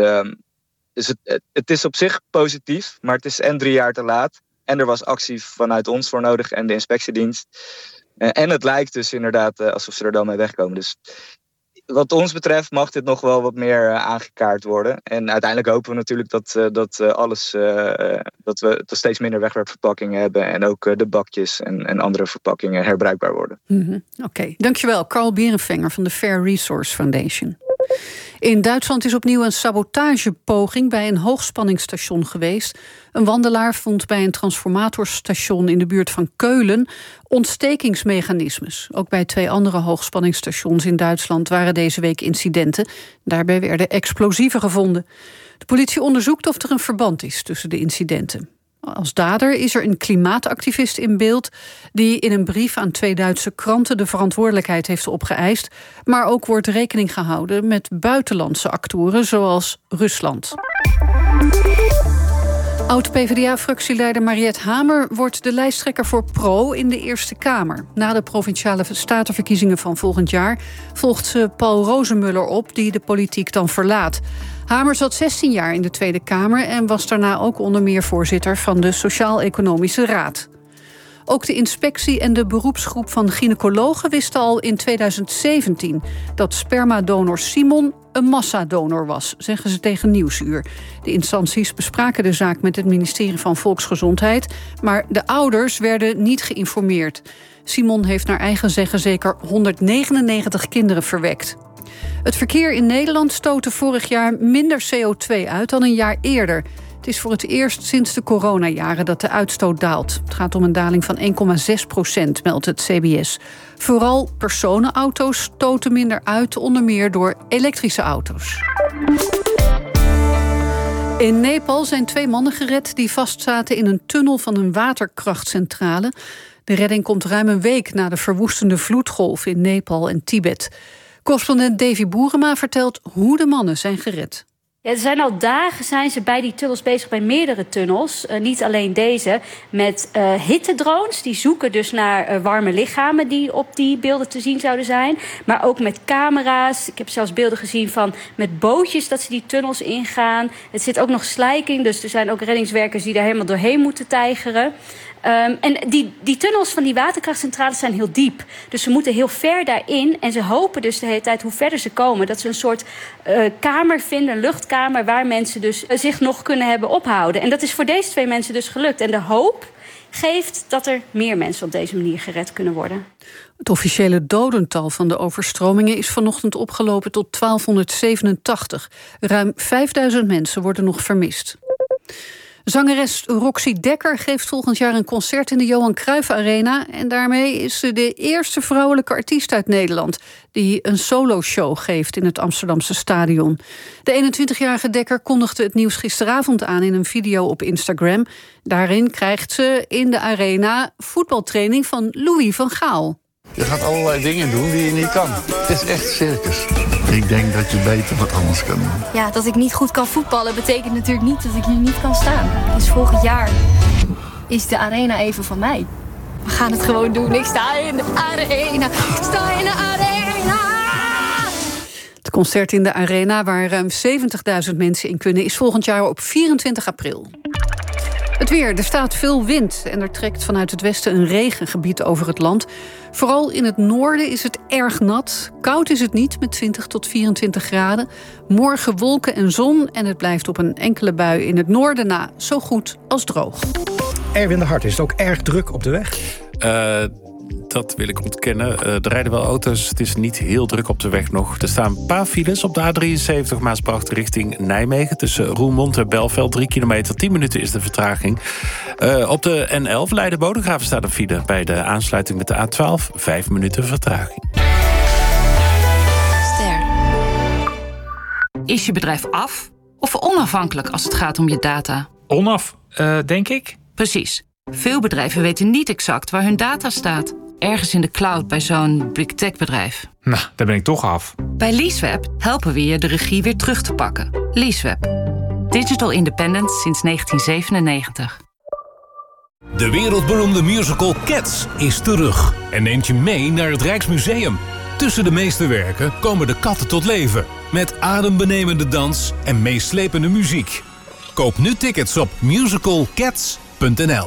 het is op zich positief, maar het is en 3 jaar te laat. En er was actie vanuit ons voor nodig en de inspectiedienst. En het lijkt dus inderdaad alsof ze er dan mee wegkomen. Dus wat ons betreft mag dit nog wel wat meer aangekaart worden. En uiteindelijk hopen we natuurlijk dat we steeds minder wegwerpverpakkingen hebben. En ook de bakjes en andere verpakkingen herbruikbaar worden. Mm-hmm. Oké, dankjewel. Carl Berenvenger van de Fair Resource Foundation. In Duitsland is opnieuw een sabotagepoging bij een hoogspanningsstation geweest. Een wandelaar vond bij een transformatorstation in de buurt van Keulen ontstekingsmechanismes. Ook bij 2 andere hoogspanningsstations in Duitsland waren deze week incidenten. Daarbij werden explosieven gevonden. De politie onderzoekt of er een verband is tussen de incidenten. Als dader is er een klimaatactivist in beeld die in een brief aan 2 Duitse kranten de verantwoordelijkheid heeft opgeëist. Maar ook wordt rekening gehouden met buitenlandse actoren zoals Rusland. Oud-PVDA-fractieleider Mariette Hamer wordt de lijsttrekker voor PRO in de Eerste Kamer. Na de provinciale statenverkiezingen van volgend jaar volgt ze Paul Rozemuller op, die de politiek dan verlaat. Hamer zat 16 jaar in de Tweede Kamer en was daarna ook onder meer voorzitter van de Sociaal-Economische Raad. Ook de inspectie en de beroepsgroep van gynaecologen wisten al in 2017 dat spermadonor Simon een massadonor was, zeggen ze tegen Nieuwsuur. De instanties bespraken de zaak met het ministerie van Volksgezondheid, maar de ouders werden niet geïnformeerd. Simon heeft naar eigen zeggen zeker 199 kinderen verwekt. Het verkeer in Nederland stootte vorig jaar minder CO2 uit dan een jaar eerder. Het is voor het eerst sinds de coronajaren dat de uitstoot daalt. Het gaat om een daling van 1,6%, meldt het CBS. Vooral personenauto's stoten minder uit, onder meer door elektrische auto's. In Nepal zijn 2 mannen gered die vastzaten in een tunnel van een waterkrachtcentrale. De redding komt ruim een week na de verwoestende vloedgolf in Nepal en Tibet. Correspondent Davy Boerema vertelt hoe de mannen zijn gered. Ja, er zijn al dagen bij die tunnels bezig, bij meerdere tunnels. Niet alleen deze, met hittedrones. Die zoeken dus naar warme lichamen die op die beelden te zien zouden zijn. Maar ook met camera's. Ik heb zelfs beelden gezien van met bootjes dat ze die tunnels ingaan. Het zit ook nog slijking, dus er zijn ook reddingswerkers die daar helemaal doorheen moeten tijgeren. En die tunnels van die waterkrachtcentrales zijn heel diep. Dus ze moeten heel ver daarin. En ze hopen dus de hele tijd, hoe verder ze komen, dat ze een soort kamer vinden, een luchtkamer, waar mensen dus zich nog kunnen hebben ophouden. En dat is voor deze 2 mensen dus gelukt. En de hoop geeft dat er meer mensen op deze manier gered kunnen worden. Het officiële dodental van de overstromingen is vanochtend opgelopen tot 1287. Ruim 5000 mensen worden nog vermist. Zangeres Roxy Dekker geeft volgend jaar een concert in de Johan Cruijff Arena. En daarmee is ze de eerste vrouwelijke artiest uit Nederland die een soloshow geeft in het Amsterdamse stadion. De 21-jarige Dekker kondigde het nieuws gisteravond aan in een video op Instagram. Daarin krijgt ze in de arena voetbaltraining van Louis van Gaal. Je gaat allerlei dingen doen die je niet kan. Het is echt circus. Ik denk dat je beter wat anders kan doen. Ja, dat ik niet goed kan voetballen betekent natuurlijk niet dat ik hier niet kan staan. Dus volgend jaar is de arena even van mij. We gaan het gewoon doen. Ik sta in de arena. Ik sta in de arena. Het concert in de arena, waar ruim 70.000 mensen in kunnen, is volgend jaar op 24 april. Het weer. Er staat veel wind en er trekt vanuit het westen een regengebied over het land. Vooral in het noorden is het erg nat. Koud is het niet, met 20 tot 24 graden. Morgen wolken en zon en het blijft op een enkele bui in het noorden na zo goed als droog. Erwin de Hart, is het ook erg druk op de weg? Dat wil ik ontkennen. Er rijden wel auto's, het is niet heel druk op de weg nog. Er staan een paar files op de A73 Maasbracht richting Nijmegen. Tussen Roermond en Belveld, 3 kilometer, 10 minuten is de vertraging. Op de N11 Leiden-Bodegraven staat een file. Bij de aansluiting met de A12, 5 minuten vertraging. Ster. Is je bedrijf af of onafhankelijk als het gaat om je data? Onaf, denk ik. Precies. Veel bedrijven weten niet exact waar hun data staat. Ergens in de cloud bij zo'n big tech bedrijf. Nou, daar ben ik toch af. Bij Leaseweb helpen we je de regie weer terug te pakken. Leaseweb. Digital independence sinds 1997. De wereldberoemde musical Cats is terug en neemt je mee naar het Rijksmuseum. Tussen de meesterwerken komen de katten tot leven. Met adembenemende dans en meeslepende muziek. Koop nu tickets op musicalcats.nl.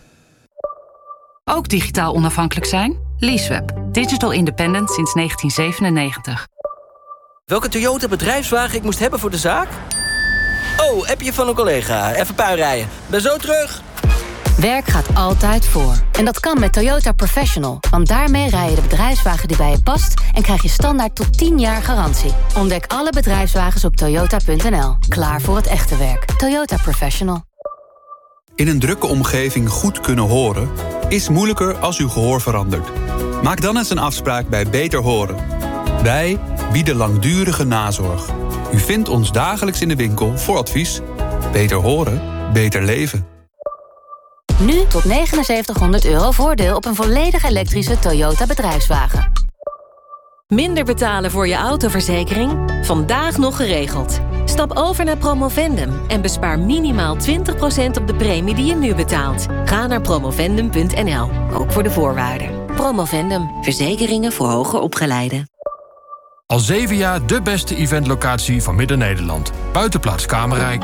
Ook digitaal onafhankelijk zijn? Leaseweb. Digital independent sinds 1997. Welke Toyota bedrijfswagen ik moest hebben voor de zaak? Oh, appje van een collega. Even puinrijden. Ben zo terug. Werk gaat altijd voor. En dat kan met Toyota Professional. Want daarmee rij je de bedrijfswagen die bij je past... en krijg je standaard tot 10 jaar garantie. Ontdek alle bedrijfswagens op toyota.nl. Klaar voor het echte werk. Toyota Professional. In een drukke omgeving goed kunnen horen... is moeilijker als uw gehoor verandert. Maak dan eens een afspraak bij Beter Horen. Wij bieden langdurige nazorg. U vindt ons dagelijks in de winkel voor advies. Beter horen, beter leven. Nu tot €7900 voordeel op een volledig elektrische Toyota bedrijfswagen. Minder betalen voor je autoverzekering? Vandaag nog geregeld. Stap over naar Promovendum en bespaar minimaal 20% op de premie die je nu betaalt. Ga naar promovendum.nl, ook voor de voorwaarden. Promovendum, verzekeringen voor hoger opgeleiden. Al 7 jaar de beste eventlocatie van Midden-Nederland. Buitenplaats Kamerrijk.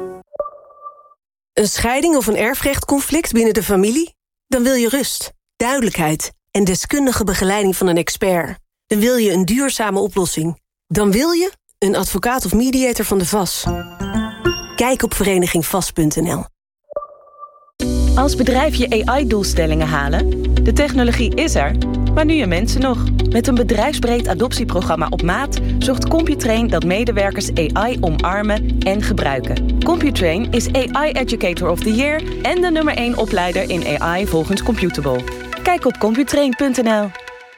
Een scheiding of een erfrechtconflict binnen de familie? Dan wil je rust, duidelijkheid en deskundige begeleiding van een expert. Dan wil je een duurzame oplossing. Dan wil je een advocaat of mediator van de VAS. Kijk op verenigingvas.nl. Als bedrijf je AI-doelstellingen halen? De technologie is er, maar nu je mensen nog. Met een bedrijfsbreed adoptieprogramma op maat zorgt Computrain dat medewerkers AI omarmen en gebruiken. Computrain is AI Educator of the Year en de nummer 1 opleider in AI volgens Computable. Kijk op computrain.nl.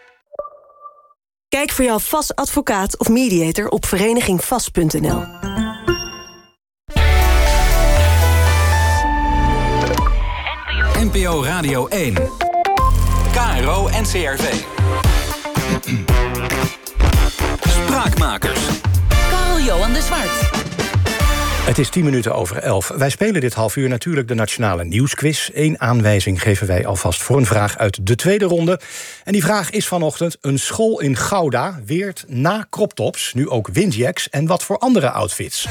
Kijk voor jouw VAS advocaat of mediator op verenigingvas.nl. NPO Radio 1. KRO NCRV. Spraakmakers. Karel-Johan de Zwart. Het is 11:10. Wij spelen dit half uur natuurlijk de Nationale Nieuwsquiz. 1 aanwijzing geven wij alvast voor een vraag uit de tweede ronde. En die vraag is vanochtend: een school in Gouda weert na croptops nu ook windjacks en wat voor andere outfits?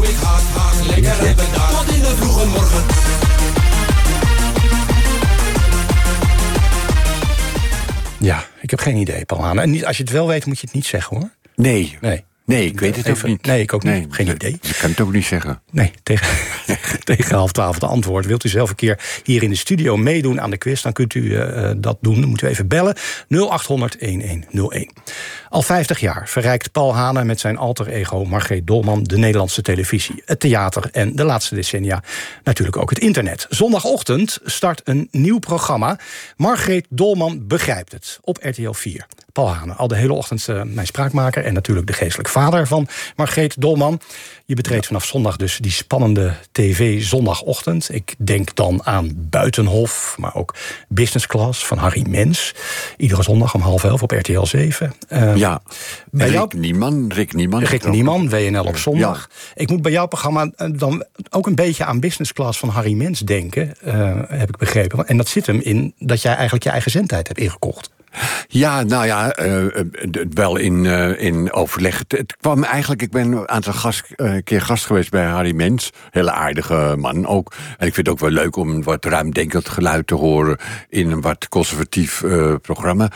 Ja, ik heb geen idee, Paul Hane. En als je het wel weet, moet je het niet zeggen, hoor. Nee, ik weet het ook niet. Nee, ik ook niet. Geen idee. Ik kan het ook niet zeggen. Nee, tegen 11:30 de antwoord. Wilt u zelf een keer hier in de studio meedoen aan de quiz, dan kunt u dat doen. Dan moeten we even bellen. 0800-1101. Al 50 jaar verrijkt Paul Hane met zijn alter ego Margreet Dolman de Nederlandse televisie, het theater en de laatste decennia natuurlijk ook het internet. Zondagochtend start een nieuw programma. Margreet Dolman begrijpt het op RTL 4. Paul Hane, al de hele ochtend mijn spraakmaker en natuurlijk de geestelijk vader van Margreet Dolman. Je betreedt vanaf zondag dus die spannende tv zondagochtend. Ik denk dan aan Buitenhof, maar ook Business Class van Harry Mens. Iedere zondag om 10:30 op RTL 7. Ja, bij Rick Nieman, WNL op zondag. Ja. Ik moet bij jouw programma dan ook een beetje aan Business Class van Harry Mens denken, heb ik begrepen. En dat zit hem in dat jij eigenlijk je eigen zendtijd hebt ingekocht. Ja, nou ja, wel in overleg. Het kwam eigenlijk, ik ben een aantal keer gast geweest bij Harry Mens. Hele aardige man ook. En ik vind het ook wel leuk om wat ruimdenkend geluid te horen in een wat conservatief programma.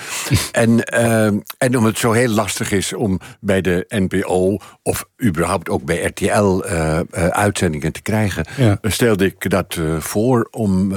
En omdat het zo heel lastig is om bij de NPO of überhaupt ook bij RTL uitzendingen te krijgen, stelde ik dat voor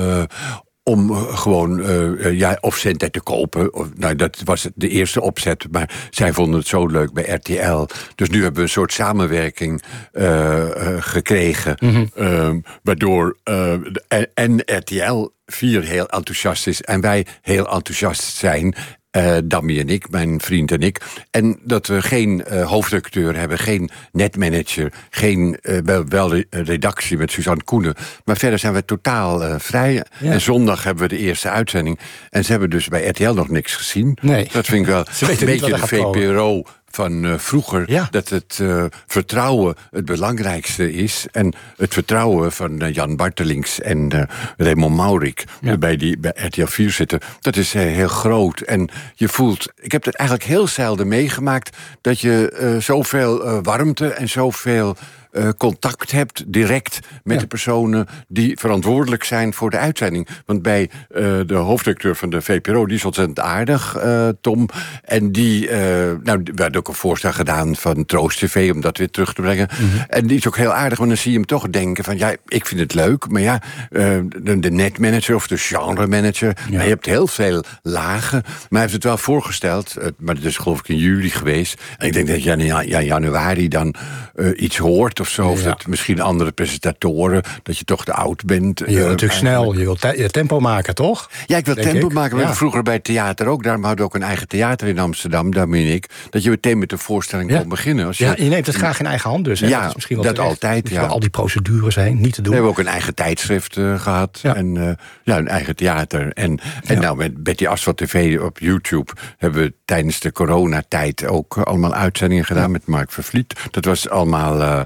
om gewoon of zendtijd te kopen. Nou, dat was de eerste opzet, maar zij vonden het zo leuk bij RTL. Dus nu hebben we een soort samenwerking gekregen, waardoor en RTL 4 heel enthousiast is en wij heel enthousiast zijn. Dammy en ik, mijn vriend en ik. En dat we geen hoofdredacteur hebben, geen netmanager, geen wel redactie met Suzanne Koenen. Maar verder zijn we totaal vrij. Ja. En zondag hebben we de eerste uitzending. En ze hebben dus bij RTL nog niks gezien. Nee. Dat vind ik wel een beetje de VPRO van vroeger, dat het vertrouwen het belangrijkste is. En het vertrouwen van Jan Bartelings en Raymond Maurik bij RTL 4 zitten, dat is heel groot. En je voelt, ik heb het eigenlijk heel zelden meegemaakt, dat je zoveel warmte en zoveel contact hebt direct met de personen die verantwoordelijk zijn voor de uitzending. Want bij de hoofdredacteur van de VPRO, die is ontzettend aardig, Tom. En die werd ook een voorstel gedaan van Troost TV om dat weer terug te brengen. Mm-hmm. En die is ook heel aardig, want dan zie je hem toch denken van ja, ik vind het leuk, maar ja, de netmanager of de genremanager, je hebt heel veel lagen, maar hij heeft het wel voorgesteld, maar dat is geloof ik in juli geweest. En ik denk dat je in januari dan iets hoort of zo, of dat misschien andere presentatoren, dat je toch te oud bent. Je wil natuurlijk snel, je wil tempo maken, toch? Ja, ik wil tempo maken. We hebben vroeger bij het theater ook, daarom hadden we ook een eigen theater in Amsterdam, Damien en ik, dat je meteen met de voorstelling kon beginnen. Als je neemt het graag in eigen hand dus. Hè? Ja, dat is misschien wel dat altijd. Ja. Al die procedures heen, niet te doen. We hebben ook een eigen tijdschrift gehad. Ja. En een eigen theater. En nou, met Betty Asphalt TV op YouTube hebben we tijdens de coronatijd ook allemaal uitzendingen gedaan met Mark Vervliet. Dat was allemaal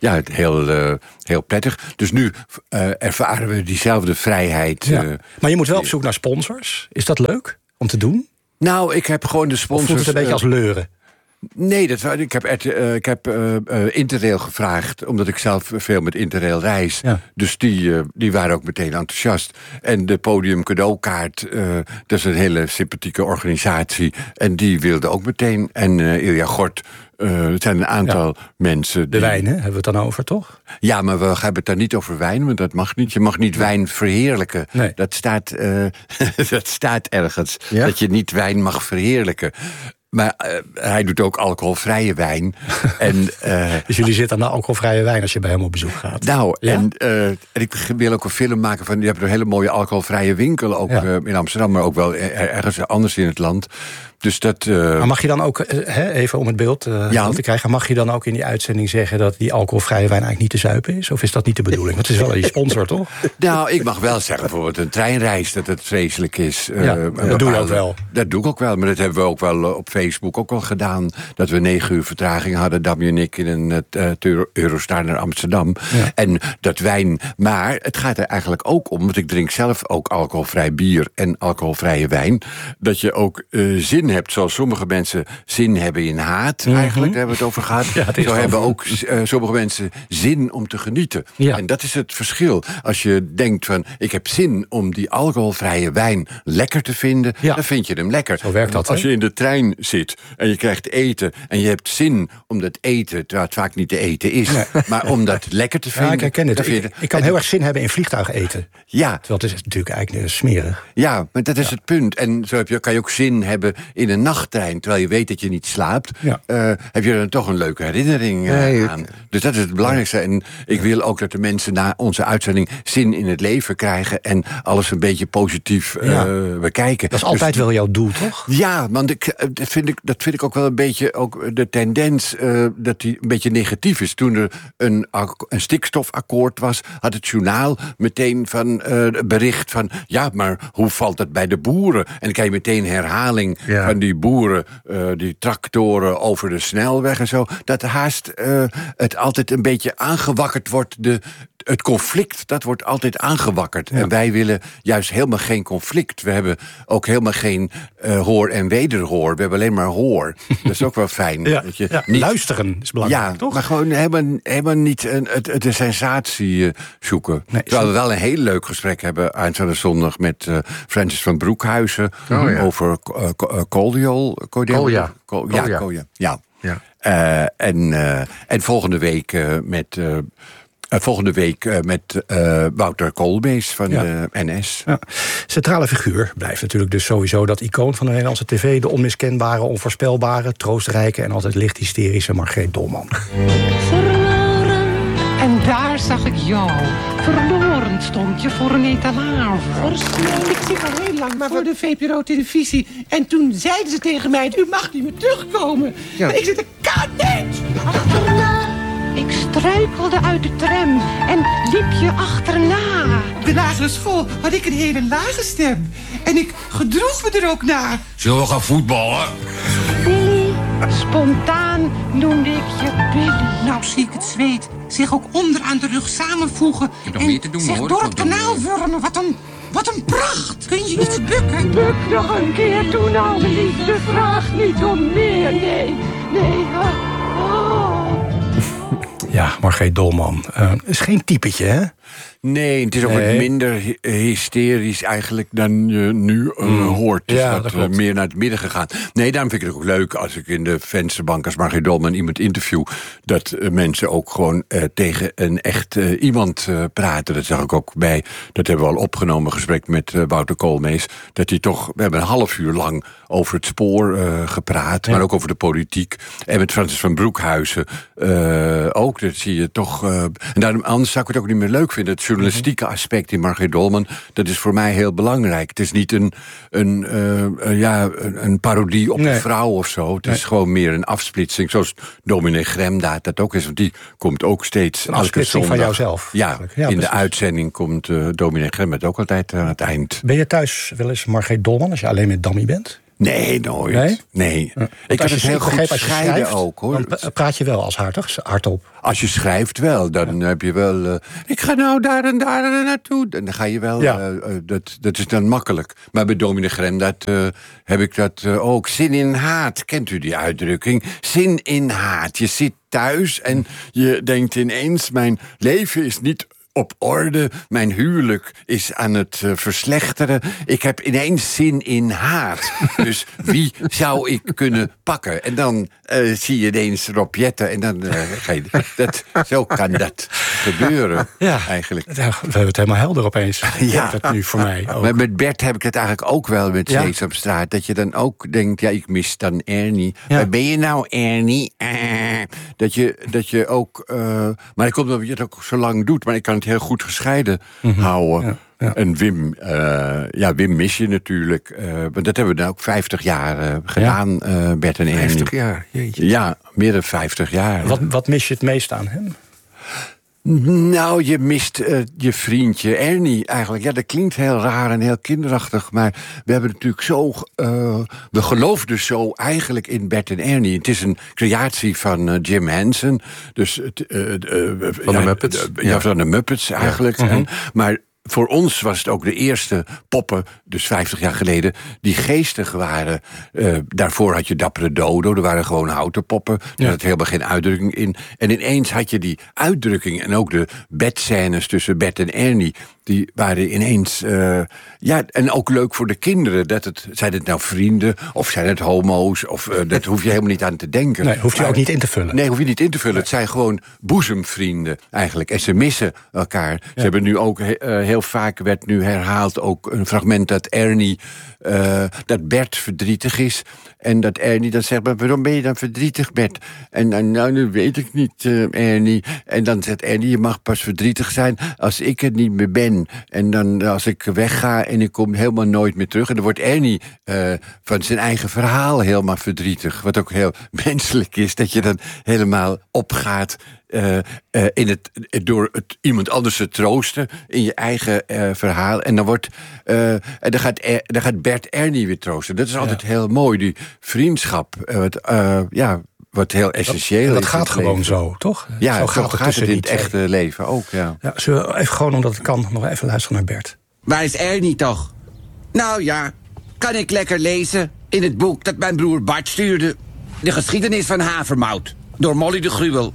heel prettig. Dus nu ervaren we diezelfde vrijheid. Ja. Maar je moet wel op zoek naar sponsors. Is dat leuk om te doen? Nou, ik heb gewoon de sponsors. Of voelt het een beetje als leuren? Nee, ik heb Interrail gevraagd, omdat ik zelf veel met Interrail reis. Ja. Dus die waren ook meteen enthousiast. En de Podium cadeaukaart, dat is een hele sympathieke organisatie. En die wilde ook meteen. En Ilja Gort, het zijn een aantal mensen. De wijn, hè? Hebben we het dan over, toch? Ja, maar we hebben het daar niet over wijn, want dat mag niet. Je mag niet wijn verheerlijken. Nee. Dat staat ergens. Ja? Dat je niet wijn mag verheerlijken. Maar hij doet ook alcoholvrije wijn. Dus jullie zitten aan de alcoholvrije wijn als je bij hem op bezoek gaat? Nou, en ik wil ook een film maken van. Je hebt een hele mooie alcoholvrije winkel ook in Amsterdam, maar ook wel ergens anders in het land. Dus dat. Maar mag je dan ook, even om het beeld te krijgen, mag je dan ook in die uitzending zeggen dat die alcoholvrije wijn eigenlijk niet te zuipen is? Of is dat niet de bedoeling? Want het is wel een sponsor, toch? Nou, ik mag wel zeggen, bijvoorbeeld een treinreis, dat het vreselijk is. Dat doe je ook wel. Dat doe ik ook wel, maar dat hebben we ook wel op Facebook ook wel gedaan. Dat we 9 uur vertraging hadden, Damien en ik, in een Eurostar naar Amsterdam. Ja. En dat wijn. Maar het gaat er eigenlijk ook om, want ik drink zelf ook alcoholvrij bier en alcoholvrije wijn, dat je ook zin hebt, zoals sommige mensen zin hebben in haat, eigenlijk, daar hebben we het over gehad. Ja, zo hebben ook sommige mensen zin om te genieten. Ja. En dat is het verschil. Als je denkt van, ik heb zin om die alcoholvrije wijn lekker te vinden, dan vind je hem lekker. Zo werkt dat. Als je in de trein zit en je krijgt eten en je hebt zin om dat eten, terwijl het vaak niet te eten is, maar om dat lekker te vinden. Ja, ik herken het. Ik kan heel erg zin hebben in vliegtuig eten. Ja. Terwijl het is natuurlijk eigenlijk smerig. Ja, maar dat is het punt. En zo kan je ook zin hebben in een nachttrein, terwijl je weet dat je niet slaapt, heb je er toch een leuke herinnering aan. Dus dat is het belangrijkste. En ik wil ook dat de mensen na onze uitzending zin in het leven krijgen en alles een beetje positief bekijken. Dat is altijd wel jouw doel, toch? Ja, want dat vind ik ook wel een beetje ook de tendens dat die een beetje negatief is. Toen er een stikstofakkoord was, had het journaal meteen van bericht van, ja, maar hoe valt het bij de boeren? En dan krijg je meteen herhaling van die boeren, die tractoren over de snelweg en zo. Dat haast het altijd een beetje aangewakkerd wordt. Het conflict, dat wordt altijd aangewakkerd. Ja. En wij willen juist helemaal geen conflict. We hebben ook helemaal geen hoor en wederhoor. We hebben alleen maar hoor. Dat is ook wel fijn. Dat je niet, luisteren is belangrijk, toch? Maar gewoon helemaal niet de sensatie zoeken. Nee, terwijl we wel een heel leuk gesprek hebben aanstaande zondag met Francis van Broekhuizen over koolja. En volgende week met Wouter Koolmees van de NS. Ja. Centrale figuur blijft natuurlijk dus sowieso dat icoon van de Nederlandse tv, de onmiskenbare, onvoorspelbare, troostrijke en altijd licht hysterische Margreet Dolman. Verloren. En daar zag ik jou. Verloren stond je voor een etalage. Ik zit al heel lang voor de VPRO-televisie. En toen zeiden ze tegen mij, u mag niet meer terugkomen. Ja. Maar ik zit niet. Achterna. Ik struikelde uit de tram en liep je achterna. Op de lagere school had ik een hele lage stem. En ik gedroeg me er ook naar. Zullen we gaan voetballen? Billy, spontaan noemde ik je Billy. Nou zie ik het zweet zich ook onder aan de rug samenvoegen. En zich door het kanaal vormen. Wat een pracht. Kun je iets bukken? Buk nog een keer toen, oude liefde. Vraag niet om meer, nee. Ja, Margreet Dolman. Is geen typetje, hè? Nee, het is ook wat minder hysterisch eigenlijk dan je nu hoort. Het is wat meer naar het midden gegaan. Nee, daarom vind ik het ook leuk als ik in de vensterbank als Margreet Dolman iemand interview, dat mensen ook gewoon tegen een echt iemand praten. Dat zag ik ook bij, dat hebben we al opgenomen, gesprek met Wouter Koolmees, dat hij toch, we hebben een half uur lang over het spoor gepraat, maar ook over de politiek. En met Francis van Broekhuizen ook, dat zie je toch. En daarom, anders zou ik het ook niet meer leuk vinden. Het journalistieke aspect in Margreet Dolman, dat is voor mij heel belangrijk. Het is niet een parodie op een vrouw of zo. Het is gewoon meer een afsplitsing, zoals dominee Gremdaad dat ook is. Want die komt ook steeds... Een afsplitsing van jouzelf. Ja, in de uitzending komt dominee Gremdaad ook altijd aan het eind. Ben je thuis wel eens Margreet Dolman als je alleen met Dammy bent? Nee, nooit. Nee. Ik kan het heel goed scheiden ook, hoor. Dan praat je wel als hardop. Als je schrijft wel, dan heb je wel... ik ga nou daar en daar naartoe. En dan ga je wel... dat is dan makkelijk. Maar bij dominee Gremdaad heb ik dat ook. Zin in haat. Kent u die uitdrukking? Zin in haat. Je zit thuis en je denkt ineens, mijn leven is niet op orde, mijn huwelijk is aan het verslechteren. Ik heb ineens zin in haat. Dus wie zou ik kunnen pakken? En dan zie je ineens Rob Jetten en dan zo kan dat gebeuren, eigenlijk. We hebben het helemaal helder opeens. Ja. Dat nu voor mij ook. Maar met Bert heb ik het eigenlijk ook wel met Sesamstraat. Dat je dan ook denkt, ik mis dan Ernie. Ja. Waar ben je nou, Ernie? Dat je ook... maar ik komt omdat je het ook zo lang doet. Maar ik kan het heel goed gescheiden houden. Ja. En Wim mis je natuurlijk. Maar dat hebben we dan ook 50 jaar gedaan, Bert en Ernie. 50 jaar, jeetje. Ja, meer dan 50 jaar. Wat mis je het meest aan hem? Nou, je mist je vriendje Ernie eigenlijk. Ja, dat klinkt heel raar en heel kinderachtig, maar we hebben natuurlijk zo... we geloofden zo eigenlijk in Bert en Ernie. Het is een creatie van Jim Henson. Dus van de Muppets. Van de Muppets eigenlijk. Ja. Maar voor ons was het ook de eerste poppen, dus 50 jaar geleden, die geestig waren. Daarvoor had je Dappere Dodo, er waren gewoon houten poppen. Er had helemaal geen uitdrukking in. En ineens had je die uitdrukking en ook de bedscènes tussen Bert en Ernie. Die waren ineens... en ook leuk voor de kinderen. Zijn het nou vrienden of zijn het homo's? Of dat hoef je helemaal niet aan te denken. Nee, hoef je ook niet in te vullen. Nee, hoef je niet in te vullen. Het zijn gewoon boezemvrienden eigenlijk. En ze missen elkaar. Ja. Ze hebben nu ook heel vaak werd nu herhaald ook een fragment dat Ernie... dat Bert verdrietig is. En dat Ernie dan zegt, maar waarom ben je dan verdrietig, Bert? En dan, dat weet ik niet, Ernie. En dan zegt Ernie, je mag pas verdrietig zijn als ik er niet meer ben. En dan als ik wegga en ik kom helemaal nooit meer terug. En dan wordt Ernie van zijn eigen verhaal helemaal verdrietig. Wat ook heel menselijk is, dat je dan helemaal opgaat... door iemand anders te troosten in je eigen verhaal. En dan gaat Bert Ernie weer troosten. Dat is altijd heel mooi, die vriendschap. Wat heel essentieel is. Dat gaat gewoon zo, toch? Ja, zo gaat het in het echte leven ook, ja. Zullen we even gewoon, omdat het kan, nog even luisteren naar Bert? Waar is Ernie toch? Nou ja, kan ik lekker lezen in het boek dat mijn broer Bart stuurde. De geschiedenis van havermout. Door Molly de Gruwel.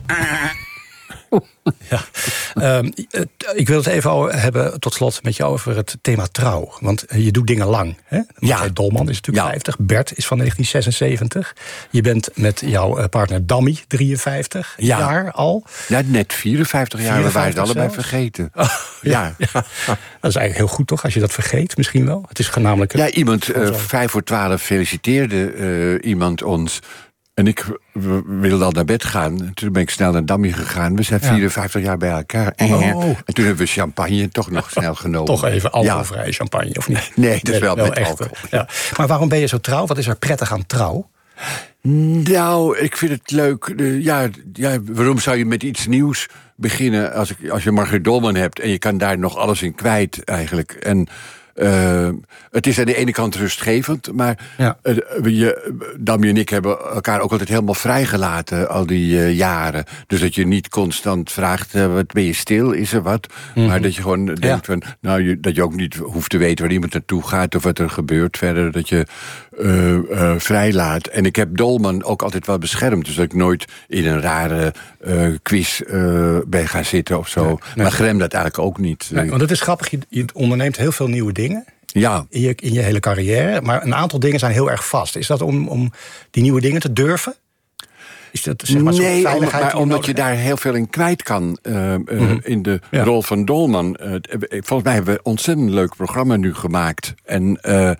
Ik wil het even hebben, tot slot, met jou over het thema trouw. Want je doet dingen lang. Margreet Dolman is natuurlijk 50. Bert is van 1976. Je bent met jouw partner Dammy 53 jaar al. Ja, net 54 jaar. We waren het allebei vergeten. Dat is eigenlijk heel goed, toch? Als je dat vergeet, misschien wel. Het is namelijk... Ja, iemand 5:12 feliciteerde iemand ons... En ik wilde al naar bed gaan. Toen ben ik snel naar Dammy gegaan. We zijn 54 jaar bij elkaar. En toen hebben we champagne toch nog snel genomen. Toch even alcoholvrij champagne, of niet? Nee, dat is wel met alcohol. Ja. Maar waarom ben je zo trouw? Wat is er prettig aan trouw? Nou, ik vind het leuk. Waarom zou je met iets nieuws beginnen... als je Margreet Dolman hebt... en je kan daar nog alles in kwijt, eigenlijk. En het is aan de ene kant rustgevend, maar Dami en ik hebben elkaar ook altijd helemaal vrijgelaten al die jaren. Dus dat je niet constant vraagt, wat ben je stil, is er wat? Maar dat je gewoon denkt van, dat je ook niet hoeft te weten waar iemand naartoe gaat of wat er gebeurt verder, dat je vrijlaat. En ik heb Dolman ook altijd wel beschermd, dus dat ik nooit in een rare quiz ben gaan zitten of zo. Nee. Maar Grem dat eigenlijk ook niet. Nee, want het is grappig, je onderneemt heel veel nieuwe dingen. Ja. In je hele carrière. Maar een aantal dingen zijn heel erg vast. Is dat om die nieuwe dingen te durven? Is dat, zeg maar, nee, maar omdat je daar heel veel in kwijt kan. In de rol van Dolman. Volgens mij hebben we een ontzettend leuk programma nu gemaakt. En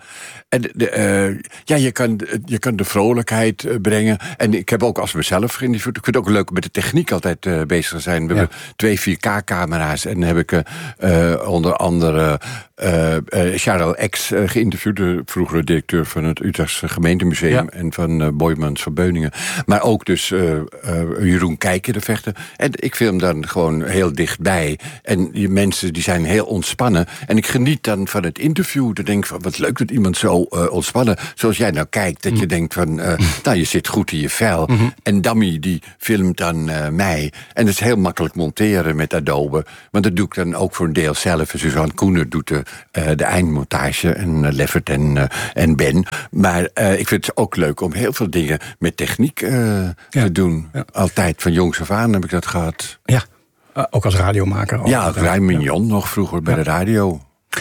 je kan de vrolijkheid brengen. En ik heb ook als mezelf geïnterviewd. Ik vind het ook leuk met de techniek altijd bezig zijn. We hebben 2 4K-camera's. En dan heb ik onder andere Charles X geïnterviewd. De vroegere directeur van het Utrechtse gemeentemuseum. En van Boijmans van Beuningen. Maar ook dus Jeroen Kijken, de vechter. En ik film dan gewoon heel dichtbij. En die mensen die zijn heel ontspannen. En ik geniet dan van het interview. Dan denk ik van, wat leuk dat iemand zo ontspannen, zoals jij nou kijkt, dat je denkt van, je zit goed in je vel. En Dami, die filmt dan mij. En dat is heel makkelijk monteren met Adobe. Want dat doe ik dan ook voor een deel zelf. En Suzanne Koener doet de eindmontage. En Leffert en Ben. Maar ik vind het ook leuk om heel veel dingen met techniek te doen. Ja. Altijd, van jongs af aan heb ik dat gehad. Ja, ook als radiomaker. Ja, Rijn Mignon nog vroeger bij de radio.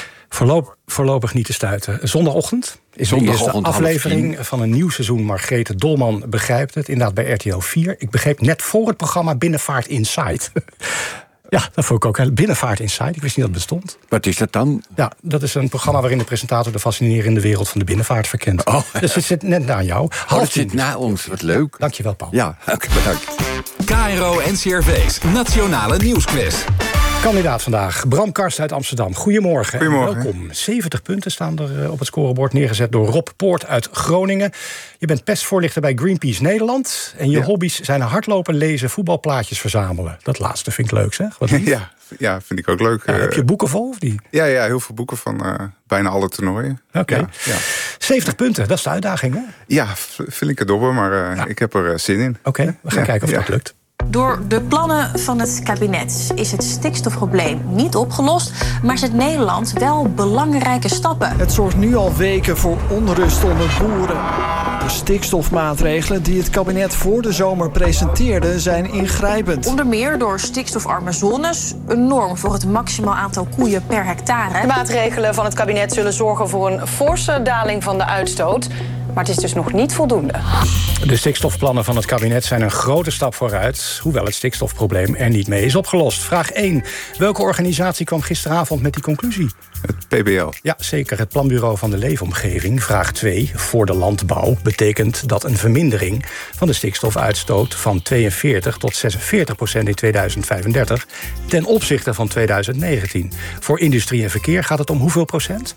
Voorlopig niet te stuiten. Zondagochtend is de eerste aflevering van een nieuw seizoen. Margrethe Dolman begrijpt het. Inderdaad bij RTL 4. Ik begreep net voor het programma Binnenvaart Insight. Ja, dat vond ik ook. Binnenvaart Insight. Ik wist niet dat het bestond. Wat is dat dan? Ja, dat is een programma waarin de presentator de fascinerende wereld van de binnenvaart verkent. Dus het zit net na jou. Het zit na ons. Wat leuk. Dankjewel, Paul. Ja, bedankt. KRO NCRV's Nationale Nieuwsquiz. Kandidaat vandaag, Bram Karst uit Amsterdam. Goedemorgen. Goedemorgen. Welkom. 70 punten staan er op het scorebord, neergezet door Rob Poort uit Groningen. Je bent pestvoorlichter bij Greenpeace Nederland. En je hobby's zijn hardlopen, lezen, voetbalplaatjes verzamelen. Dat laatste vind ik leuk, zeg. Wat ja, vind ik ook leuk. Heb je boeken vol of niet? Ja, heel veel boeken van bijna alle toernooien. Oké. Ja. 70 punten, dat is de uitdaging, hè? Ja, flinke dobber, maar ik heb er zin in. Oké, we gaan kijken of dat lukt. Door de plannen van het kabinet is het stikstofprobleem niet opgelost, maar zet Nederland wel belangrijke stappen. Het zorgt nu al weken voor onrust onder boeren. De stikstofmaatregelen die het kabinet voor de zomer presenteerde zijn ingrijpend. Onder meer door stikstofarme zones, een norm voor het maximaal aantal koeien per hectare. De maatregelen van het kabinet zullen zorgen voor een forse daling van de uitstoot. Maar het is dus nog niet voldoende. De stikstofplannen van het kabinet zijn een grote stap vooruit, hoewel het stikstofprobleem er niet mee is opgelost. Vraag 1. Welke organisatie kwam gisteravond met die conclusie? Het PBL. Ja, zeker. Het Planbureau van de Leefomgeving. Vraag 2. Voor de landbouw betekent dat een vermindering van de stikstofuitstoot van 42 tot 46% in 2035 ten opzichte van 2019. Voor industrie en verkeer gaat het om hoeveel procent?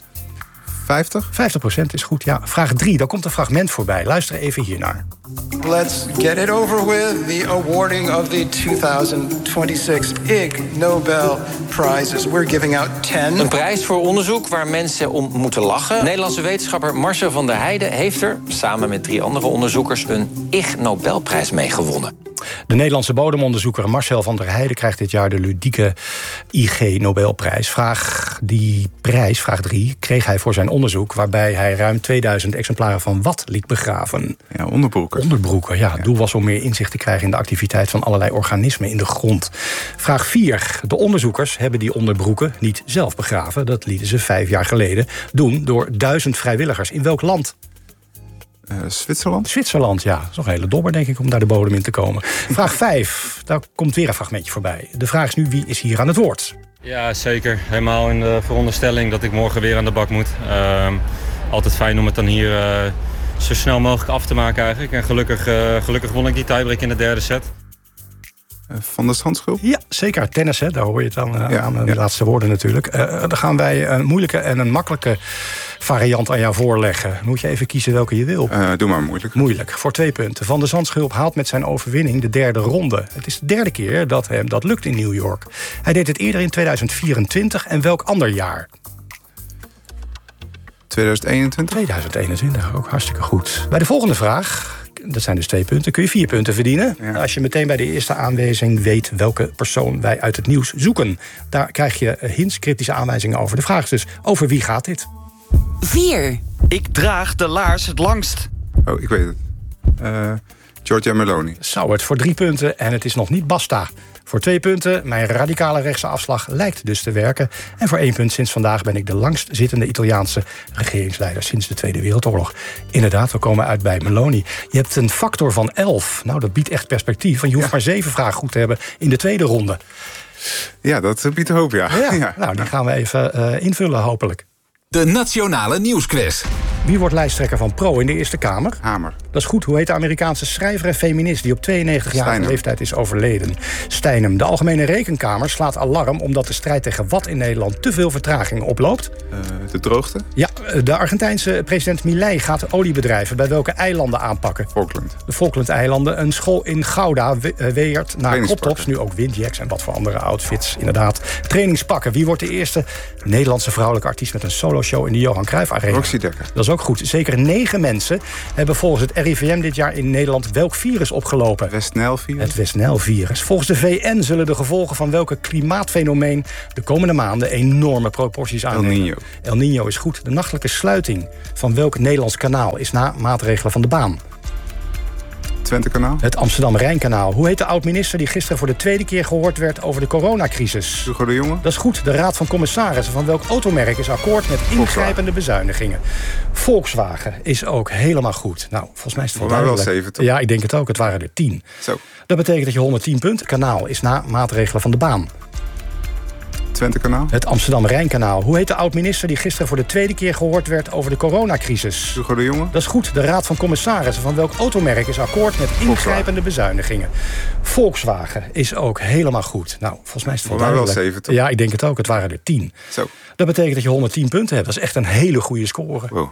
50? 50% is goed, ja. Vraag 3, daar komt een fragment voorbij. Luister even hiernaar. Let's get it over with. The awarding of the 2026 Ig Nobel Prizes. We're giving out 10. Een prijs voor onderzoek waar mensen om moeten lachen. Nederlandse wetenschapper Marcel van der Heijden heeft er, samen met 3 andere onderzoekers, een Ig Nobelprijs mee gewonnen. De Nederlandse bodemonderzoeker Marcel van der Heijden krijgt dit jaar de ludieke IG Nobelprijs. Vraag 3, kreeg hij voor zijn onderzoek, waarbij hij ruim 2000 exemplaren van wat liet begraven? Ja, onderbroeken. Onderbroeken, ja. Het doel was om meer inzicht te krijgen in de activiteit van allerlei organismen in de grond. Vraag 4. De onderzoekers hebben die onderbroeken niet zelf begraven. Dat lieten ze 5 jaar geleden doen door 1000 vrijwilligers. In welk land? Zwitserland? Zwitserland, ja. Dat is nog een hele dobber, denk ik, om daar de bodem in te komen. Vraag 5. Daar komt weer een fragmentje voorbij. De vraag is nu, wie is hier aan het woord? Ja, zeker. Helemaal in de veronderstelling dat ik morgen weer aan de bak moet. Altijd fijn om het dan hier zo snel mogelijk af te maken eigenlijk. En gelukkig won ik die tiebreak in de 3e set. Van de Zandschulp? Ja, zeker. Tennis, hè. Daar hoor je het aan de laatste woorden natuurlijk. Dan gaan wij een moeilijke en een makkelijke variant aan jou voorleggen. Dan moet je even kiezen welke je wil. Doe maar moeilijk. Moeilijk, voor 2 punten. Van de Zandschulp haalt met zijn overwinning de 3e ronde. Het is de 3e keer dat hem dat lukt in New York. Hij deed het eerder in 2024 en welk ander jaar? 2021? 2021, ook hartstikke goed. Bij de volgende vraag, dat zijn dus 2 punten, kun je 4 punten verdienen. Ja. Als je meteen bij de eerste aanwijzing weet welke persoon wij uit het nieuws zoeken. Daar krijg je hints, cryptische aanwijzingen over. De vraag is dus, over wie gaat dit? 4. Ik draag de laars het langst. Oh, ik weet het. Giorgia Meloni. Zou het voor 3 punten en het is nog niet basta. Voor 2 punten, mijn radicale rechtse afslag lijkt dus te werken. En voor 1 punt, sinds vandaag ben ik de langst zittende Italiaanse regeringsleider sinds de Tweede Wereldoorlog. Inderdaad, we komen uit bij Meloni. Je hebt een factor van 11. Nou, dat biedt echt perspectief, want je hoeft maar 7 vragen goed te hebben in de tweede ronde. Ja, dat biedt hoop, ja. Nou, die gaan we even invullen, hopelijk. De Nationale Nieuwsquiz. Wie wordt lijsttrekker van Pro in de Eerste Kamer? Hamer. Dat is goed. Hoe heet de Amerikaanse schrijver en feminist die op 92-jarige leeftijd is overleden? Steinem. De Algemene Rekenkamer slaat alarm omdat de strijd tegen wat in Nederland te veel vertraging oploopt? De droogte? Ja, de Argentijnse president Milei gaat oliebedrijven bij welke eilanden aanpakken? Falkland. De Falkland-eilanden. Een school in Gouda weert naar croptops, nu ook windjacks en wat voor andere outfits. Inderdaad. Trainingspakken. Wie wordt de eerste Nederlandse vrouwelijke artiest met een soloshow in de Johan Cruijff Arena? Roxy Dekker. Dat is ook goed. Zeker 9 mensen hebben volgens het RIVM dit jaar in Nederland welk virus opgelopen? West-Nijl-virus. Het West-Nijl-virus. Volgens de VN zullen de gevolgen van welke klimaatfenomeen de komende maanden enorme proporties aannemen. El Niño is goed. De nachtelijke sluiting van welk Nederlands kanaal is na maatregelen van de baan? Twentekanaal. Het Amsterdam-Rijnkanaal. Hoe heet de oud-minister die gisteren voor de 2e keer gehoord werd over de coronacrisis? Hugo de Jonge. Dat is goed. De Raad van Commissarissen van welk automerk is akkoord met ingrijpende bezuinigingen? Volkswagen is ook helemaal goed. Nou, volgens mij is het wel duidelijk. wel 7, toch? Ja, ik denk het ook. Het waren er 10. Zo. Dat betekent dat je 110 punten. Kanaal is na maatregelen van de baan. Twentekanaal. Het Amsterdam-Rijnkanaal. Hoe heet de oud-minister die gisteren voor de 2e keer gehoord werd over de coronacrisis? Hugo de Jonge. Dat is goed. De Raad van Commissarissen van welk automerk is akkoord met ingrijpende bezuinigingen? Volkswagen is ook helemaal goed. Nou, volgens mij is het wel duidelijk. wel 7, toch? Ja, ik denk het ook. Het waren er 10. Zo. Dat betekent dat je 110 punten hebt. Dat is echt een hele goede score. Wow.